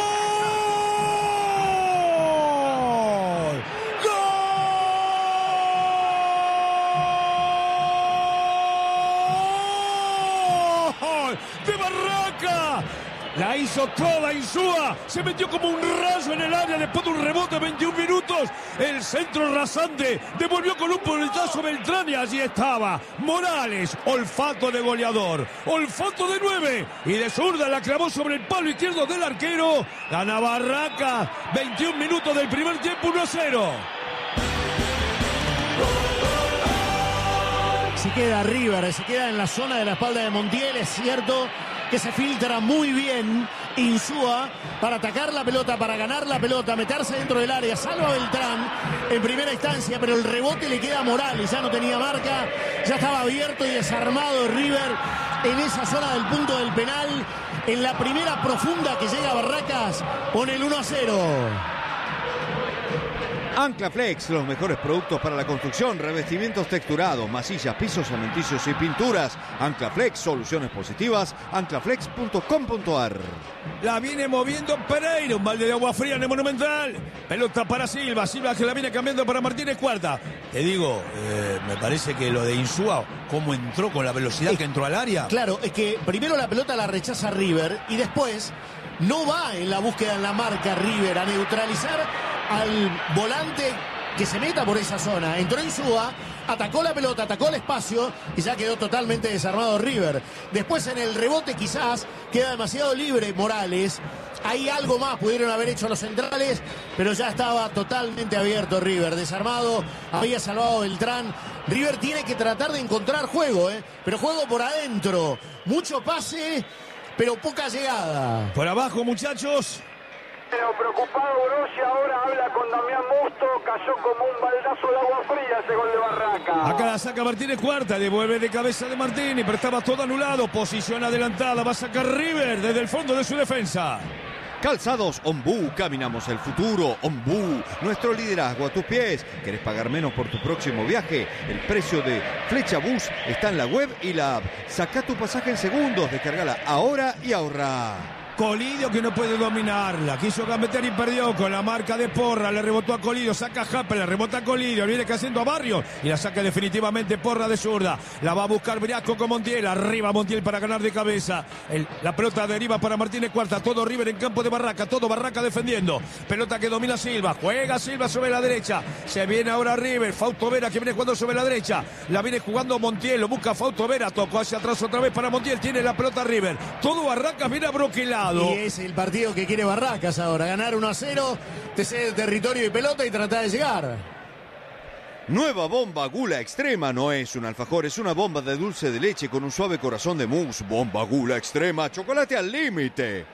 ¡Gol! ¡De Barraca! La hizo toda Insúa, se metió como un rayo en el área después de un rebote de veintiún minutos. El centro rasante devolvió con un pelotazo Beltrán y allí estaba Morales, olfato de goleador, olfato de nueve y de zurda la clavó sobre el palo izquierdo del arquero. Gana Barraca, veintiún minutos del primer tiempo, uno a cero. Se queda River, se queda en la zona de la espalda de Montiel, es cierto que se filtra muy bien Insúa para atacar la pelota, para ganar la pelota, meterse dentro del área, salva a Beltrán en primera instancia, pero el rebote le queda a Morales, ya no tenía marca, ya estaba abierto y desarmado River en esa zona del punto del penal, en la primera profunda que llega a Barracas, pone el uno a cero. Anclaflex, los mejores productos para la construcción, revestimientos texturados, masillas, pisos cementicios y pinturas. Anclaflex, soluciones positivas, anclaflex punto com punto a r. La viene moviendo Pereira, un balde de agua fría en el Monumental. Pelota para Silva, Silva que la viene cambiando para Martínez Cuarta. Te digo, eh, me parece que lo de Insúa, cómo entró con la velocidad es, que entró al área. Claro, es que primero la pelota la rechaza River y después no va en la búsqueda en la marca River a neutralizar al volante que se meta por esa zona. Entró Insúa, atacó la pelota, atacó el espacio y ya quedó totalmente desarmado River. Después en el rebote quizás queda demasiado libre Morales. Ahí algo más pudieron haber hecho los centrales, pero ya estaba totalmente abierto River. Desarmado, había salvado Beltrán. River tiene que tratar de encontrar juego, ¿eh? Pero juego por adentro. Mucho pase, pero poca llegada. Por abajo, muchachos. Pero preocupado Grossi ahora habla con Damián Musto, cayó como un baldazo de agua fría ese gol de Barraca. Acá la saca Martínez Cuarta, devuelve de cabeza de Martínez, pero estaba todo anulado, posición adelantada, va a sacar River desde el fondo de su defensa. Calzados Ombú, caminamos el futuro. Ombú, nuestro liderazgo a tus pies. ¿Querés pagar menos por tu próximo viaje? El precio de Flecha Bus está en la web y la app. Saca tu pasaje en segundos, descargala ahora y ahorra. Colidio que no puede dominarla, quiso gambetear y perdió con la marca de Porra, le rebotó a Colidio, saca a Japper, le rebota a Colidio, viene cayendo a Barrios y la saca definitivamente Porra de zurda, la va a buscar Briasco con Montiel, arriba Montiel para ganar de cabeza, El, la pelota deriva para Martínez Cuarta, todo River en campo de Barraca, todo Barraca defendiendo, pelota que domina Silva, juega Silva sobre la derecha, se viene ahora River, Fausto Vera que viene jugando sobre la derecha, la viene jugando Montiel, lo busca Fausto Vera, tocó hacia atrás otra vez para Montiel, tiene la pelota River, todo Barracas viene abroquelado. Y es el partido que quiere Barracas ahora, ganar uno a cero, te cede territorio y pelota y tratar de llegar. Nueva bomba Gula Extrema, no es un alfajor, es una bomba de dulce de leche con un suave corazón de mousse. Bomba Gula Extrema, chocolate al límite.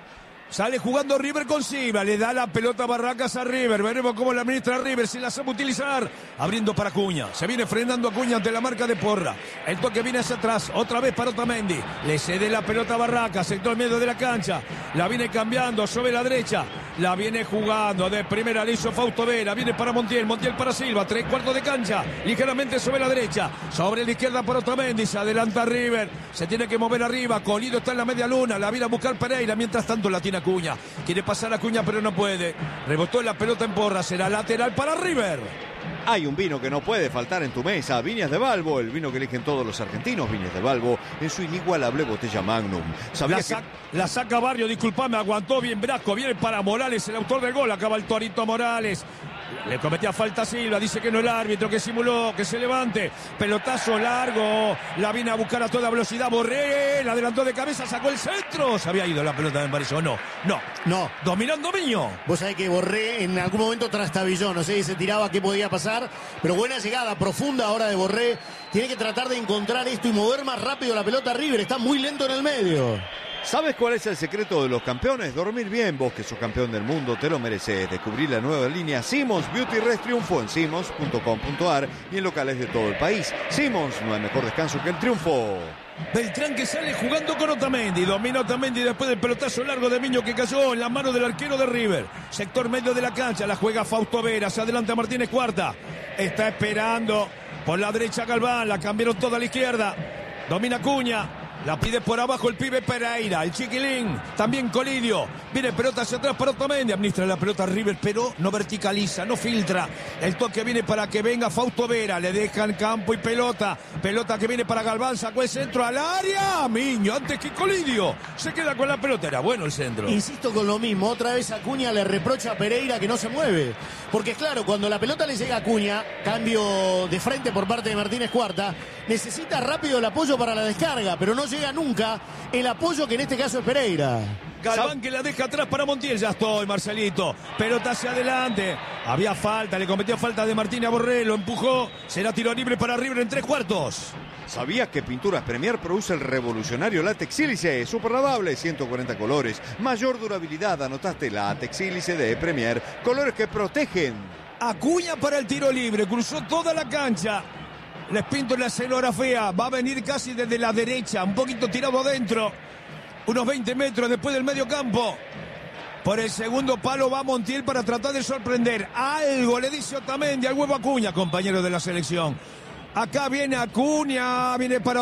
Sale jugando River con Silva, le da la pelota a Barracas a River, veremos cómo la administra River, si la sabe utilizar, abriendo para Acuña, se viene frenando Acuña ante la marca de Porra, el toque viene hacia atrás, otra vez para Otamendi, le cede la pelota a Barracas, sector medio de la cancha, la viene cambiando sobre la derecha, la viene jugando de primera, le hizo Fausto Vera, viene para Montiel, Montiel para Silva, tres cuartos de cancha, ligeramente sobre la derecha, sobre la izquierda para Otamendi, se adelanta River, se tiene que mover arriba, Colido está en la media luna, la viene a buscar Pereira, mientras tanto la tiene Acuña, quiere pasar a Acuña pero no puede, rebotó la pelota en Porra, será lateral para River. Hay un vino que no puede faltar en tu mesa, Viñas de Balbo, el vino que eligen todos los argentinos, Viñas de Balbo, en su inigualable botella Magnum. La, sa que... la saca Barrio, disculpame, aguantó bien Brasco, viene para Morales, el autor del gol, acaba el Torito Morales. Le cometía falta a Silva, dice que no el árbitro, que simuló, que se levante. Pelotazo largo, la viene a buscar a toda velocidad. Borré, la adelantó de cabeza, sacó el centro. Se había ido la pelota, me pareció. No, no, no. Dominando Miño. Vos sabés que Borré en algún momento trastabilló, no sé si se tiraba qué podía pasar, pero buena llegada, profunda ahora de Borré. Tiene que tratar de encontrar esto y mover más rápido la pelota a River, está muy lento en el medio. ¿Sabes cuál es el secreto de los campeones? Dormir bien. Vos que sos campeón del mundo, te lo mereces. Descubrí la nueva línea Simmons Beauty Rest Triunfo en simmons punto com punto ar y en locales de todo el país. Simmons, no hay mejor descanso que el triunfo. Beltrán que sale jugando con Otamendi, domina Otamendi después del pelotazo largo de Miño que cayó en la mano del arquero de River. Sector medio de la cancha, la juega Fausto Vera, se adelanta Martínez Cuarta. Está esperando por la derecha Galván, la cambiaron toda a la izquierda. Domina Acuña. La pide por abajo el pibe Pereira, el chiquilín, también Colidio. Viene pelota hacia atrás para Otamendi, administra la pelota a River, pero no verticaliza, no filtra. El toque viene para que venga Fausto Vera, le dejan campo y pelota. Pelota que viene para Galván, sacó el centro al área. Miño, antes que Colidio, se queda con la pelota, era bueno el centro. Insisto con lo mismo, otra vez Acuña le reprocha a Pereira que no se mueve. Porque claro, cuando la pelota le llega a Acuña, cambio de frente por parte de Martínez Cuarta, necesita rápido el apoyo para la descarga, pero no llega nunca el apoyo que en este caso es Pereira. Galván que la deja atrás para Montiel, ya estoy Marcelito, pelota hacia adelante, había falta, le cometió falta de Martínez a Borré, lo empujó, será tiro libre para River en tres cuartos. ¿Sabías que Pinturas Premier produce el revolucionario látex sílice? Super lavable, ciento cuarenta colores, mayor durabilidad, anotaste látex sílice de Premier, colores que protegen. Acuña para el tiro libre, cruzó toda la cancha. Les pinto en la escenografía, va a venir casi desde la derecha, un poquito tirado adentro, unos veinte metros después del medio campo. Por el segundo palo va Montiel para tratar de sorprender. Algo le dice Otamendi al huevo Acuña, compañero de la selección. Acá viene Acuña, viene para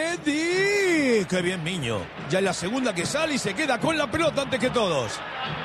Otamendi. ¡Qué bien Miño! Ya es la segunda que sale y se queda con la pelota antes que todos.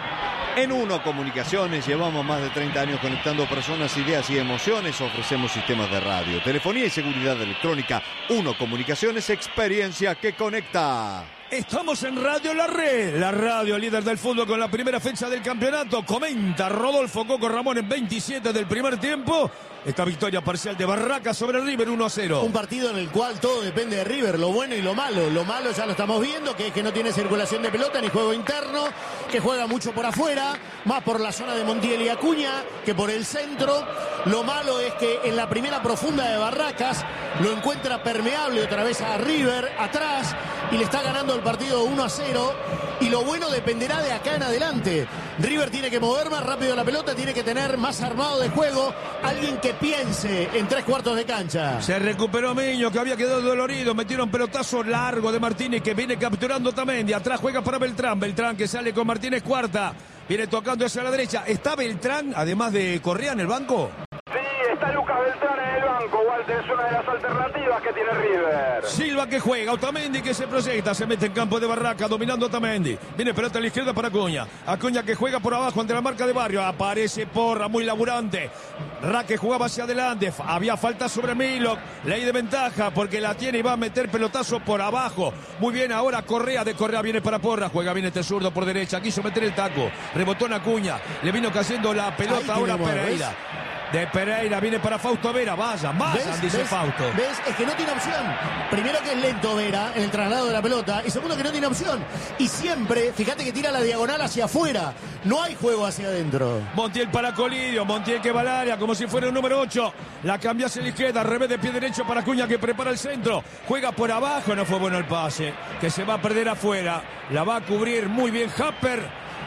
En Uno Comunicaciones llevamos más de treinta años conectando personas, ideas y emociones. Ofrecemos sistemas de radio, telefonía y seguridad electrónica. Uno Comunicaciones, experiencia que conecta. Estamos en Radio La Red, la radio líder del fútbol con la primera fecha del campeonato. Comenta Rodolfo Coco Ramón en veintisiete del primer tiempo. Esta victoria parcial de Barracas sobre River uno a cero. Un partido en el cual todo depende de River, lo bueno y lo malo. Lo malo ya lo estamos viendo, que es que no tiene circulación de pelota ni juego interno, que juega mucho por afuera, más por la zona de Montiel y Acuña que por el centro. Lo malo es que en la primera profunda de Barracas lo encuentra permeable otra vez a River atrás y le está ganando el partido uno a cero. Y lo bueno dependerá de acá en adelante. River tiene que mover más rápido la pelota, tiene que tener más armado de juego, alguien que piense en tres cuartos de cancha. Se recuperó Miño, que había quedado dolorido, metieron pelotazo largo de Martínez, que viene capturando Otamendi, atrás juega para Beltrán, Beltrán que sale con Martínez Cuarta, viene tocando hacia la derecha. ¿Está Beltrán, además de Correa, en el banco? Sí, está Lucas Beltrán en el banco, Walter, es una de las alternativas que tiene River. Silva que juega, Otamendi que se proyecta, se mete en campo de Barraca, dominando Otamendi. Viene pelota a la izquierda para Acuña. Acuña que juega por abajo ante la marca de Barrio. Aparece Porra, muy laburante. Raque jugaba hacia adelante, había falta sobre Milok. Ley de ventaja porque la tiene y va a meter pelotazo por abajo. Muy bien, ahora Correa, de Correa viene para Porra. Juega bien este zurdo por derecha, quiso meter el taco. Rebotó en Acuña, le vino cayendo la pelota ahora a Pereira. De Pereira viene para Fausto Vera, vayan, vayan, ¿Ves? dice ¿Ves? Fausto. ¿Ves? Es que no tiene opción. Primero que es lento Vera en el traslado de la pelota y segundo que no tiene opción. Y siempre, fíjate que tira la diagonal hacia afuera. No hay juego hacia adentro. Montiel para Colidio, Montiel que va al área como si fuera el número ocho. La cambia hacia la izquierda, al revés de pie derecho para Acuña que prepara el centro. Juega por abajo, no fue bueno el pase. Que se va a perder afuera. La va a cubrir muy bien Happer.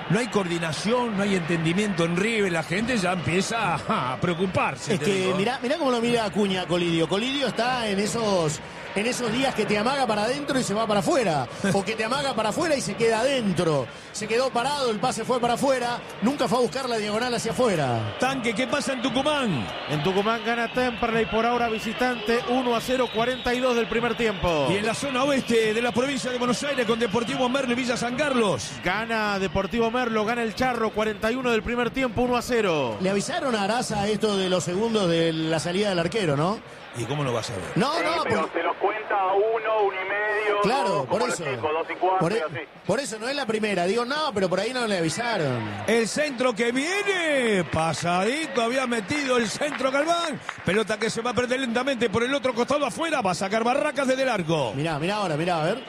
no hay coordinación, no hay entendimiento en River, la gente ya empieza a preocuparse. Es que digo. mirá, mirá cómo lo mira Acuña Colidio. Colidio está en esos, en esos días que te amaga para adentro y se va para afuera. O que te amaga para afuera y se queda adentro. Se quedó parado, el pase fue para afuera. Nunca fue a buscar la diagonal hacia afuera. Tanque, ¿qué pasa en Tucumán? En Tucumán gana Temperley por ahora visitante uno a cero, cuarenta y dos del primer tiempo. Y en la zona oeste de la provincia de Buenos Aires con Deportivo Merlo y Villa San Carlos. Gana Deportivo Merlo, gana el Charro, cuarenta y uno del primer tiempo, uno a cero. Le avisaron a Araza esto de los segundos de la salida del arquero, ¿no? ¿Y cómo lo vas a ver? No, Sí, no, pero por- se los cuenta a uno, uno y medio. claro, dos, por como eso. los chicos, dos y cuatro, Por, y e- así. por eso no es la primera. Digo, no, pero por ahí no le avisaron. El centro que viene, pasadito, había metido el centro Galván. Pelota que se va a perder lentamente por el otro costado afuera, va a sacar Barracas desde el arco. Mirá, mirá ahora, mirá, a ver.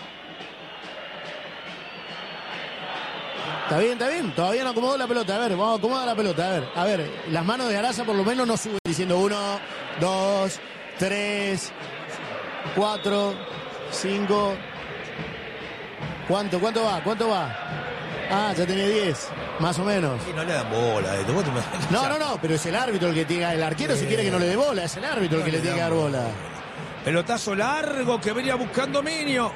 Está bien, está bien. Todavía no acomodó la pelota. A ver, vamos a acomodar la pelota. A ver, a ver. Las manos de Araza por lo menos no suben diciendo uno, dos, tres, cuatro, cinco. ¿Cuánto? ¿Cuánto va? ¿Cuánto va? Ah, ya tenía diez, más o menos. Y no le dan bola. esto. ¿Vos te imaginas? No, no, no, pero es el árbitro el que tiene. El arquero si quiere que no le dé bola, es el árbitro el que le tiene que dar bola. Pelotazo largo que venía buscando Minio.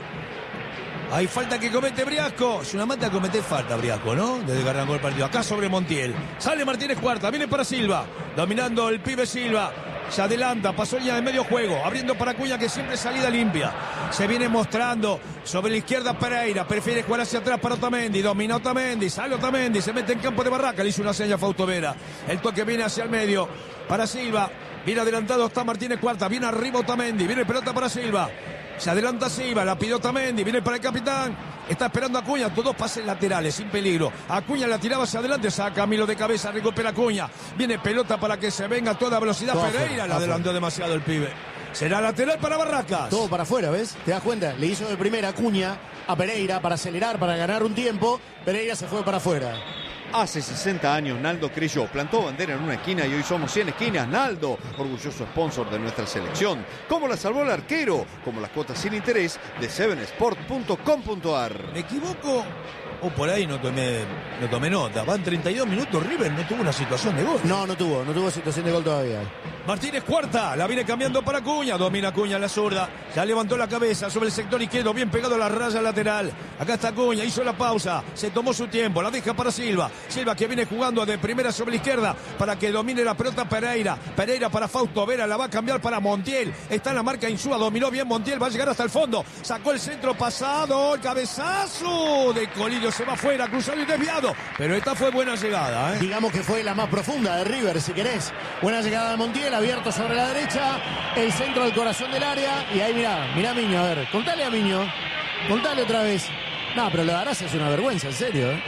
Hay falta que comete Briasco. Es una mata comete falta Briasco, ¿no? Desde que arrancó el partido. Acá sobre Montiel. Sale Martínez Cuarta. Viene para Silva. Dominando el pibe Silva. Se adelanta. Pasó línea de medio juego. Abriendo para Acuña que siempre salida limpia. Se viene mostrando. Sobre la izquierda Pereira. Prefiere jugar hacia atrás para Otamendi. Domina Otamendi. Sale Otamendi. Se mete en campo de Barraca. Le hizo una seña a Fausto Vera. El toque viene hacia el medio. Para Silva. Viene adelantado. Está Martínez Cuarta. Viene arriba Otamendi. Viene pelota para Silva. Se adelanta Silva, la pidió Otamendi, viene para el capitán, está esperando a Acuña, todos pases laterales, sin peligro. Acuña la tiraba hacia adelante, saca a Milo de cabeza, recupera Acuña, viene pelota para que se venga a toda velocidad. Todo Pereira afuera, la adelantó demasiado el pibe. Será lateral para Barracas. Todo para afuera, ¿ves? ¿Te das cuenta? Le hizo de primera Acuña a Pereira para acelerar, para ganar un tiempo. Pereira se fue para afuera. Hace sesenta años Naldo creyó, plantó bandera en una esquina y hoy somos cien esquinas. Naldo, orgulloso sponsor de nuestra selección. ¿Cómo la salvó el arquero? Como las cuotas sin interés de seven sport punto com punto a r. ¿Me equivoco? O por ahí no tomé, no tomé nota. Van treinta y dos minutos, River no tuvo una situación de gol. No, no tuvo, no tuvo situación de gol todavía. Martínez Cuarta, la viene cambiando para Acuña, domina Acuña en la zurda, ya levantó la cabeza sobre el sector izquierdo, bien pegado a la raya lateral. Acá está Acuña, hizo la pausa, se tomó su tiempo, la deja para Silva. Silva que viene jugando de primera sobre la izquierda para que domine la pelota Pereira. Pereira para Fausto Vera, la va a cambiar para Montiel. Está en la marca Insúa, dominó bien Montiel, va a llegar hasta el fondo. Sacó el centro pasado, el cabezazo de Colidio, se va afuera, cruzado y desviado. Pero esta fue buena llegada, ¿eh? Digamos que fue la más profunda de River, si querés. Buena llegada de Montiel, abierto sobre la derecha, el centro del corazón del área. Y ahí mirá, mirá a Miño, a ver, contale a Miño, contale otra vez. No, pero lo de Araza es una vergüenza, en serio, ¿eh?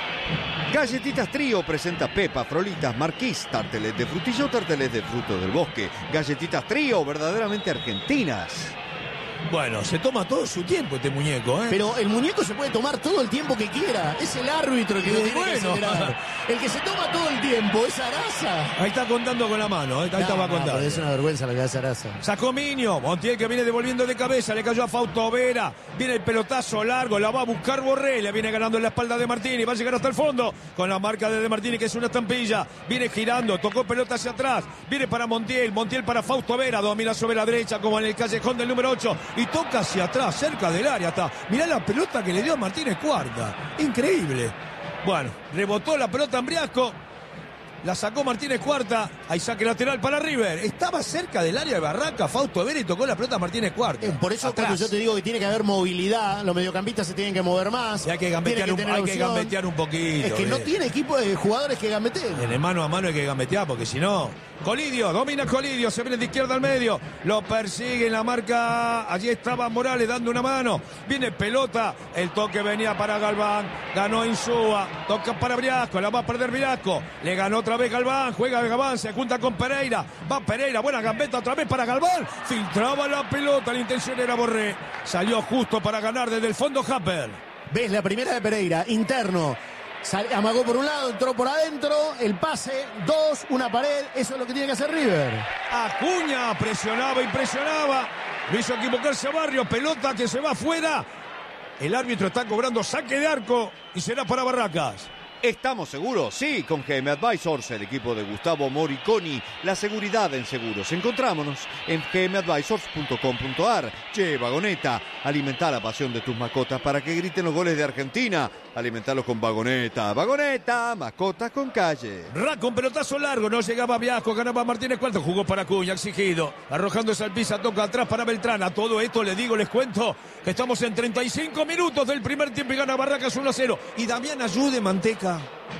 Galletitas Trío presenta Pepa, Frolitas, Marquís, tarteles de frutilla o tarteles de fruto del bosque. Galletitas Trío, verdaderamente argentinas. Bueno, se toma todo su tiempo este muñeco, ¿eh? Pero el muñeco se puede tomar todo el tiempo que quiera. Es el árbitro el que lo Y tiene bueno. que acelerar. El que se toma todo el tiempo es Araza. Ahí está contando con la mano, ¿eh? Ahí No, estaba no, contando. pero es una vergüenza lo que hace Araza. Sacó Minio, Montiel que viene devolviendo de cabeza, le cayó a Fausto Vera, viene el pelotazo largo, la va a buscar Borré, le viene ganando en la espalda de Martini, va a llegar hasta el fondo con la marca de De Martini que es una estampilla, viene girando, tocó pelota hacia atrás, viene para Montiel, Montiel para Fausto Vera, domina sobre la derecha como en el callejón del número ocho y toca hacia atrás, cerca del área está, mirá la pelota que le dio a Martínez Cuarta, increíble. Bueno, rebotó la pelota en Briasco. La sacó Martínez Cuarta. Hay saque lateral para River. Estaba cerca del área de Barraca. Fausto Vera y tocó la pelota Martínez Cuarta. Eh, Por eso Atrás. cuando yo te digo que tiene que haber movilidad, los mediocampistas se tienen que mover más. Y hay que gambetear, tienen un, tener hay que opción. gambetear un poquito. Es que no ¿ves? tiene equipo de jugadores que gambeteen. En el mano a mano hay que gambetear porque si no... Colidio, domina Colidio, se viene de izquierda al medio, lo persigue en la marca, allí estaba Morales dando una mano, viene pelota, el toque venía para Galván, ganó Insúa, toca para Briasco, la va a perder Briasco, le ganó otra vez Galván, juega Galván, se junta con Pereira, va Pereira, buena gambeta otra vez para Galván, filtraba la pelota, la intención era Borré, salió justo para ganar desde el fondo Happer. Ves la primera de Pereira, interno. Sal- amagó por un lado, entró por adentro, el pase, dos, una pared, eso es lo que tiene que hacer River. Acuña presionaba y presionaba, lo hizo equivocarse a Barrio, pelota que se va afuera. El árbitro está cobrando saque de arco y será para Barracas. ¿Estamos seguros? Sí, con G M Advisors, el equipo de Gustavo Moriconi, la seguridad en seguros. Encontrámonos en g m advisors punto com punto a r. Che, Vagoneta, alimenta la pasión de tus mascotas para que griten los goles de Argentina. Alimentalos con Vagoneta. Vagoneta, mascotas con calle. Rack con pelotazo largo, no llegaba Viasco, ganaba Martínez Cuarto, jugó para Acuña, exigido. Arrojándose al piso, toca atrás para Beltrán. A todo esto le digo, les cuento que estamos en treinta y cinco minutos del primer tiempo y gana Barracas uno a cero. Y Damián Ayude, Manteca.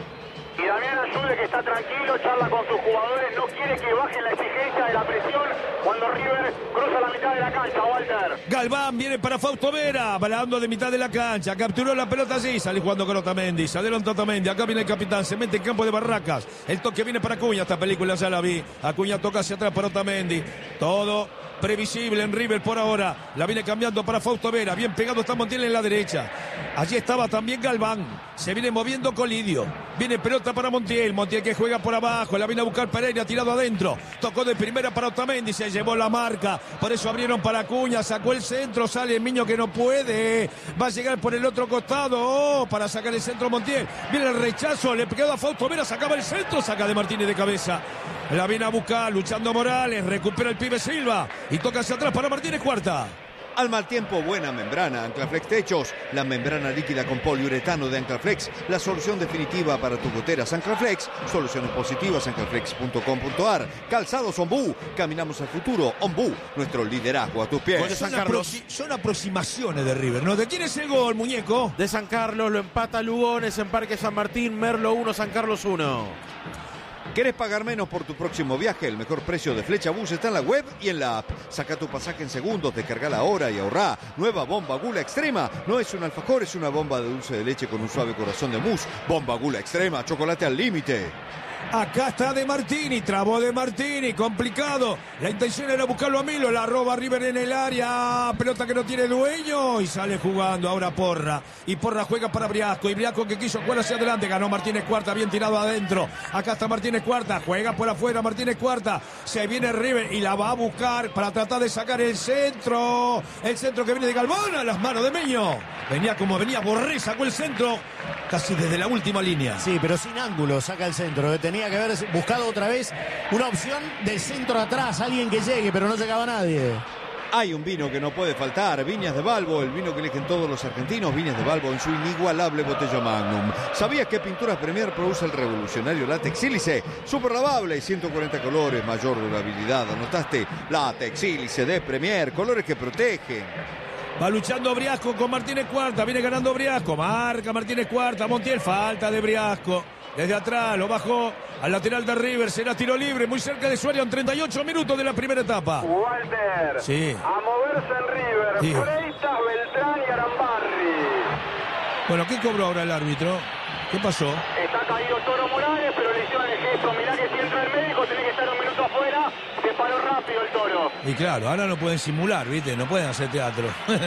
Y Damián Ayude, que está tranquilo, charla con sus jugadores, no quiere que baje la exigencia de la presión cuando River cruza la mitad de la cancha, Walter. Galván viene para Fausto Vera, balando de mitad de la cancha, capturó la pelota allí, sale jugando con Otamendi, se adelanta Otamendi, acá viene el capitán, se mete en campo de Barracas, el toque viene para Acuña, esta película ya la vi, Acuña toca hacia atrás para Otamendi, todo previsible en River por ahora, la viene cambiando para Fausto Vera, bien pegado está Montiel en la derecha, allí estaba también Galván, se viene moviendo Colidio, viene pelota para Montiel, Montiel que juega por abajo, la viene a buscar Pereira, tirado adentro, tocó de primera para Otamendi, se llevó la marca, por eso abrieron para Acuña, sacó el centro, sale Miño que no puede, va a llegar por el otro costado, oh, para sacar el centro Montiel, viene el rechazo, le pegó a Fausto Vera, sacaba el centro, saca de Martínez de cabeza, la viene a buscar, luchando Morales, recupera el pibe Silva, y toca hacia atrás para Martínez Cuarta. Al mal tiempo, buena membrana. Anclaflex Techos, la membrana líquida con poliuretano de Anclaflex, la solución definitiva para tus goteras. Anclaflex, soluciones positivas, anclaflex punto com punto a r. Calzados Ombú, caminamos al futuro. Ombú, nuestro liderazgo a tus pies. Son, aproxi- son aproximaciones de River, ¿no? ¿De quién es el gol, muñeco? De San Carlos, lo empata Lugones en Parque San Martín, Merlo uno, San Carlos uno. ¿Querés pagar menos por tu próximo viaje? El mejor precio de Flecha Bus está en la web y en la app. Saca tu pasaje en segundos, descarga la hora y ahorrá. Nueva Bomba Gula Extrema. No es un alfajor, es una bomba de dulce de leche con un suave corazón de mousse. Bomba Gula Extrema, chocolate al límite. Acá está De Martini, trabó De Martini, complicado. La intención era buscarlo a Milo, la roba River en el área. Pelota que no tiene dueño y sale jugando ahora Porra. Y Porra juega para Briasco. Y Briasco que quiso jugar hacia adelante, ganó Martínez Cuarta, bien tirado adentro. Acá está Martínez Cuarta, juega por afuera Martínez Cuarta. Se viene River y la va a buscar para tratar de sacar el centro. El centro que viene de Galván a las manos de Meño. Venía como venía Borré, sacó el centro casi desde la última línea. Sí, pero sin ángulo, saca el centro. Tenía que haber buscado otra vez una opción del centro atrás, alguien que llegue, pero no llegaba nadie. Hay un vino que no puede faltar, Viñas de Balbo, el vino que eligen todos los argentinos, Viñas de Balbo en su inigualable botella Magnum. ¿Sabías que Pinturas Premier produce el revolucionario látex sílice? Super lavable, ciento cuarenta colores, mayor durabilidad. ¿Anotaste? Látex sílice de Premier, colores que protegen. Va luchando Briasco con Martínez Cuarta, viene ganando Briasco, marca Martínez Cuarta, Montiel, falta de Briasco. Desde atrás lo bajó al lateral de River, será tiro libre, muy cerca de su área en treinta y ocho minutos de la primera etapa. Walter, sí. A moverse en River, sí. Freitas, Beltrán y Arambarri. Bueno, ¿qué cobró ahora el árbitro? ¿Qué pasó? Está caído Toro Morales, pero le hicieron el gesto. Mirá que si entra el médico, tiene que estar un minuto afuera. Se paró rápido el Toro. Y claro, ahora no pueden simular, ¿viste? No pueden hacer teatro.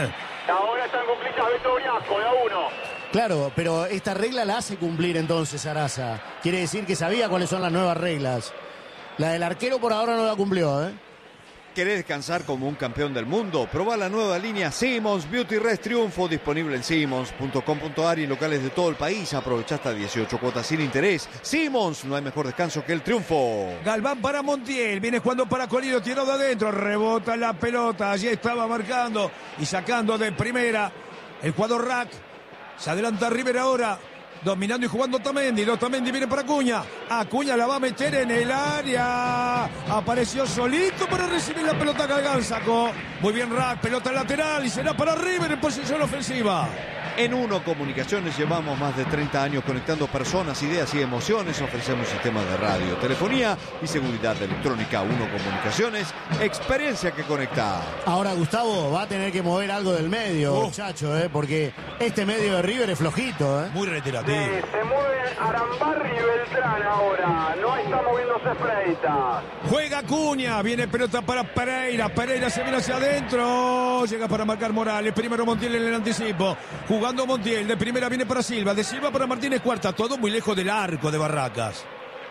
Ahora están cumplidas Beto Briasco, de a uno. Claro, pero esta regla la hace cumplir entonces Araza. Quiere decir que sabía cuáles son las nuevas reglas. La del arquero por ahora no la cumplió, ¿eh? ¿Querés descansar como un campeón del mundo? Probá la nueva línea Simmons Beauty Rest Triunfo, disponible en simmons punto com punto a r y en locales de todo el país. Aprovecha hasta dieciocho cuotas sin interés. Simmons, no hay mejor descanso que el triunfo. Galván para Montiel, viene jugando para Colidio, tirado de adentro, rebota la pelota, allí estaba marcando y sacando de primera el jugador Rack. Se adelanta River ahora, dominando y jugando Otamendi. Otamendi viene para Acuña. Acuña la va a meter en el área. Apareció solito para recibir la pelota. Galván sacó. Muy bien Rack, pelota lateral y será para River en posición ofensiva. En Uno Comunicaciones llevamos más de treinta años conectando personas, ideas y emociones. Ofrecemos sistemas de radio, telefonía y seguridad electrónica. Uno Comunicaciones, experiencia que conecta. Ahora Gustavo va a tener que mover algo del medio, oh. muchacho, ¿eh? Porque este medio de River es flojito, ¿eh? Muy reiterativo. Sí, se mueven Arambarri y Beltrán ahora. No está moviéndose Freitas. Juega Acuña, viene pelota para Pereira. Pereira se viene hacia adentro. Llega para marcar Morales. Primero Montiel en el anticipo. Jugando Montiel, de primera viene para Silva, de Silva para Martínez Cuarta, todo muy lejos del arco de Barracas.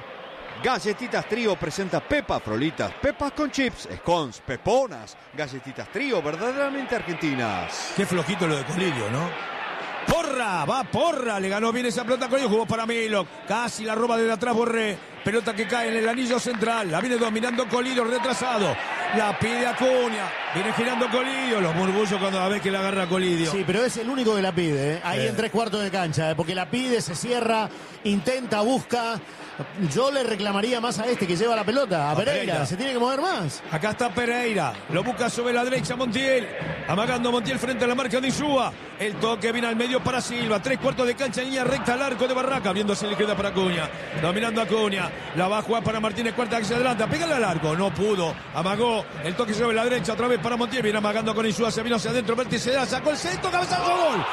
Galletitas Trío presenta Pepa Frolitas, pepas con chips, scones, peponas, galletitas Trío verdaderamente argentinas. Qué flojito lo de Colidio, ¿no? Porra, va Porra, le ganó bien esa pelota con ellos, jugó para Milo, casi la roba desde atrás Borré, pelota que cae en el anillo central, la viene dominando Colidio retrasado, la pide Acuña, viene girando Colidio, los murmullos cuando la ve que la agarra Colidio. Sí, pero es el único que la pide, ¿eh? ahí eh. en tres cuartos de cancha, ¿eh? porque la pide, se cierra, intenta, busca. Yo le reclamaría más a este que lleva la pelota, a, a Pereira. Pereira, se tiene que mover más. Acá está Pereira, lo busca sobre la derecha Montiel, amagando Montiel frente a la marca de Insúa, el toque viene al medio para Silva, tres cuartos de cancha, línea recta al arco de Barraca, abriéndose le queda para Acuña, dominando Acuña, la va a jugar para Martínez Cuarta que se adelanta, pégale al arco, no pudo, amagó, el toque sobre la derecha otra vez para Montiel, viene amagando con Insúa, se vino hacia adentro, vértice da, sacó el centro, cabezazo, gol. ¡Gol!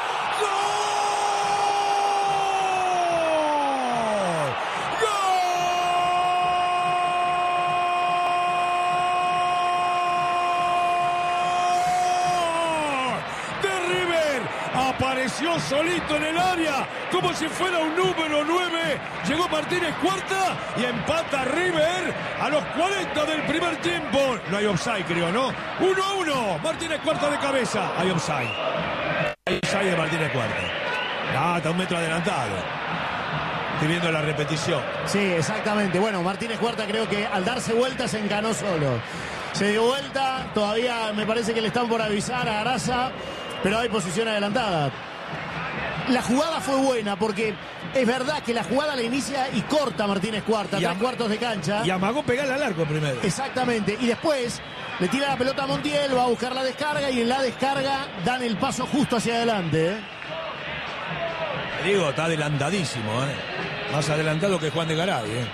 Apareció solito en el área, como si fuera un número nueve. Llegó Martínez Cuarta y empata River a los cuarenta del primer tiempo. No hay offside, creo, ¿no? uno a uno. Martínez Cuarta de cabeza. Hay offside. Hay offside de Martínez Cuarta. Ah, está un metro adelantado. Estoy viendo la repetición. Sí, exactamente. Bueno, Martínez Cuarta creo que al darse vuelta se encanó solo. Se dio vuelta, todavía me parece que le están por avisar a Araza, pero hay posición adelantada. La jugada fue buena porque es verdad que la jugada la inicia y corta Martínez Cuarta, tres cuartos de cancha. Y amagó pegarle al arco primero. Exactamente. Y después le tira la pelota a Montiel, va a buscar la descarga y en la descarga dan el paso justo hacia adelante. ¿eh? Te digo, está adelantadísimo. ¿eh? Más adelantado que Juan de Garay. ¿eh?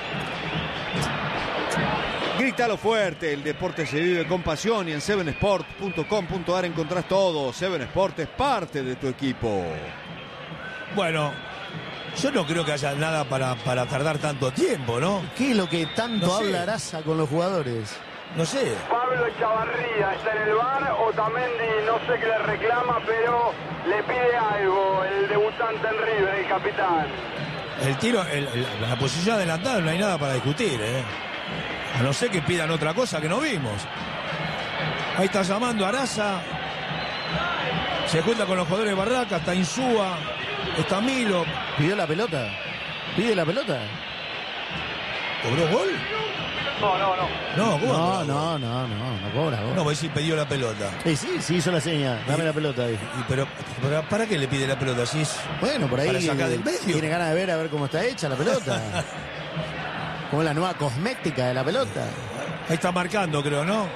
Grítalo fuerte, el deporte se vive con pasión y en seven sport punto com punto a r encontrás todo. Seven Sport es parte de tu equipo. Bueno, yo no creo que haya nada para, para tardar tanto tiempo, ¿no? ¿Qué es lo que tanto no habla Araza con los jugadores? No sé. Pablo Chavarría está en el bar, Otamendi no sé qué le reclama, pero le pide algo el debutante en River, el capitán. El tiro, el, el, la posición adelantada no hay nada para discutir, ¿eh? A no ser que pidan otra cosa que no vimos. Ahí está llamando Araza. Se junta con los jugadores de Barraca. Está Insúa. Está Milo. ¿Pidió la pelota? ¿Pide la pelota? ¿Cobró gol? No, no, no. No, ¿cómo no, no, no, no, no cobra gol. No, voy a decir pidió la pelota. Sí, sí, sí hizo la seña. Dame y, la pelota ahí. Y, pero, pero, ¿para qué le pide la pelota? Si es bueno, por ahí para sacar del medio. Tiene ganas de ver a ver cómo está hecha la pelota. Como la nueva cosmética de la pelota. Ahí está marcando, creo, ¿no?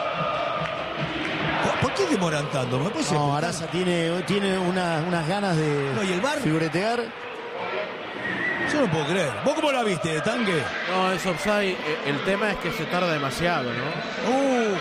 ¿Por qué demoran tanto? ¿Me puede no, Araza tiene, tiene una, unas ganas de no, ¿y el bar? figuretear. Yo no puedo creer. ¿Vos cómo la viste, Tanque? No, es offside. El tema es que se tarda demasiado, ¿no? Uh.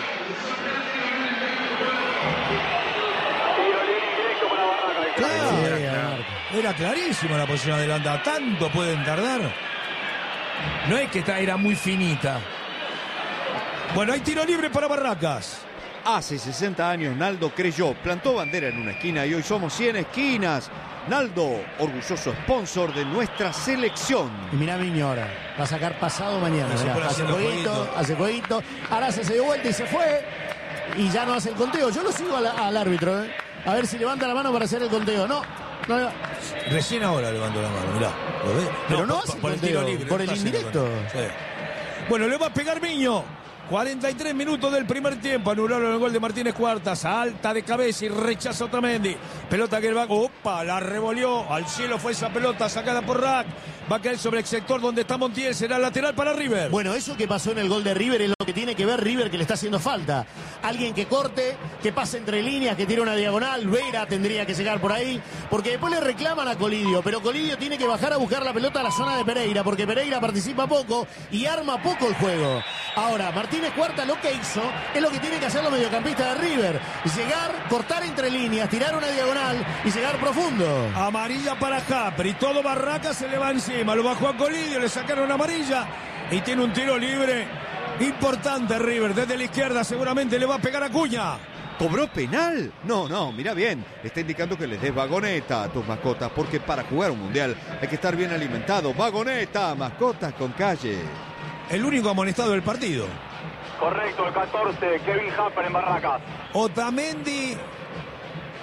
Claro. Sí, era, era clarísima la posición adelantada. ¿Tanto pueden tardar? No es que esta era muy finita. Bueno, hay tiro libre para Barracas. Hace sesenta años Naldo creyó, plantó bandera en una esquina y hoy somos cien esquinas. Naldo, orgulloso sponsor de nuestra selección. Y mirá Miño ahora, va a sacar pasado mañana. Mirá, hace jueguito, hace jueguito. Araza se dio vuelta y se fue. Y ya no hace el conteo. Yo lo sigo al, al árbitro, ¿eh? A ver si levanta la mano para hacer el conteo. No, no. Recién ahora levantó la mano, mirá. ¿Lo ves? Pero no, no por, hace por el conteo, el tiro libre, por no el indirecto. Sí. Bueno, le va a pegar Miño. cuarenta y tres minutos del primer tiempo. Anularon el gol de Martínez Cuarta. Salta de cabeza y rechaza Otamendi. Pelota que va. Opa, la revolvió. Al cielo fue esa pelota sacada por Rack. Va a caer sobre el sector donde está Montiel. Será lateral para River. Bueno, eso que pasó en el gol de River es lo que tiene que ver River, que le está haciendo falta. Alguien que corte, que pase entre líneas, que tire una diagonal. Vera tendría que llegar por ahí. Porque después le reclaman a Colidio. Pero Colidio tiene que bajar a buscar la pelota a la zona de Pereira. Porque Pereira participa poco y arma poco el juego. Ahora, Martínez Cuarta lo que hizo es lo que tiene que hacer los mediocampistas de River. Llegar, cortar entre líneas, tirar una diagonal y llegar profundo. Amarilla para Capri. Todo Barraca se le va encima. Lo bajó a Colidio, le sacaron amarilla y tiene un tiro libre importante River. Desde la izquierda seguramente le va a pegar a Acuña. ¿Cobró penal? No, no, mira bien. Está indicando que les des vagoneta a tus mascotas, porque para jugar un mundial hay que estar bien alimentado. Vagoneta, mascotas con calle. El único amonestado del partido. Correcto, el catorce, Kevin Happer en Barracas. Otamendi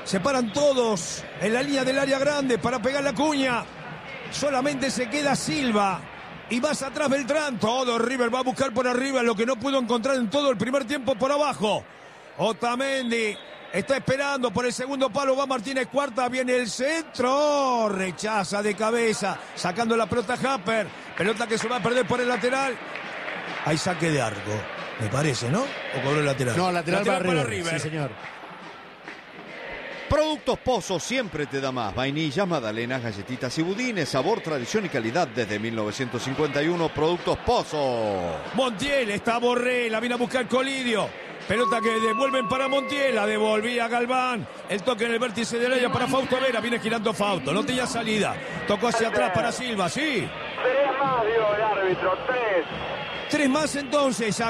Se paran todos en la línea del área grande para pegar la cuña. Solamente se queda Silva. Y más atrás Beltrán. Todo River va a buscar por arriba lo que no pudo encontrar en todo el primer tiempo por abajo. Otamendi está esperando por el segundo palo. Va Martínez Cuarta. Viene el centro. Rechaza de cabeza. Sacando la pelota Happer. Pelota que se va a perder por el lateral. Hay saque de arco. Me parece, ¿no? ¿O cobró el lateral? No, lateral, lateral para, para River. River. Sí, señor. Productos Pozo siempre te da más. Vainillas, magdalenas, galletitas y budines. Sabor, tradición y calidad desde mil novecientos cincuenta y uno. Productos Pozo. Montiel, está Borré, la viene a buscar Colidio. Pelota que devuelven para Montiel, la devolvía Galván. El toque en el vértice del área para Fausto Vera. Viene girando Fausto, no tenía salida. Tocó hacia atrás para Silva, sí. Tres más dio el árbitro, tres. Tres más entonces.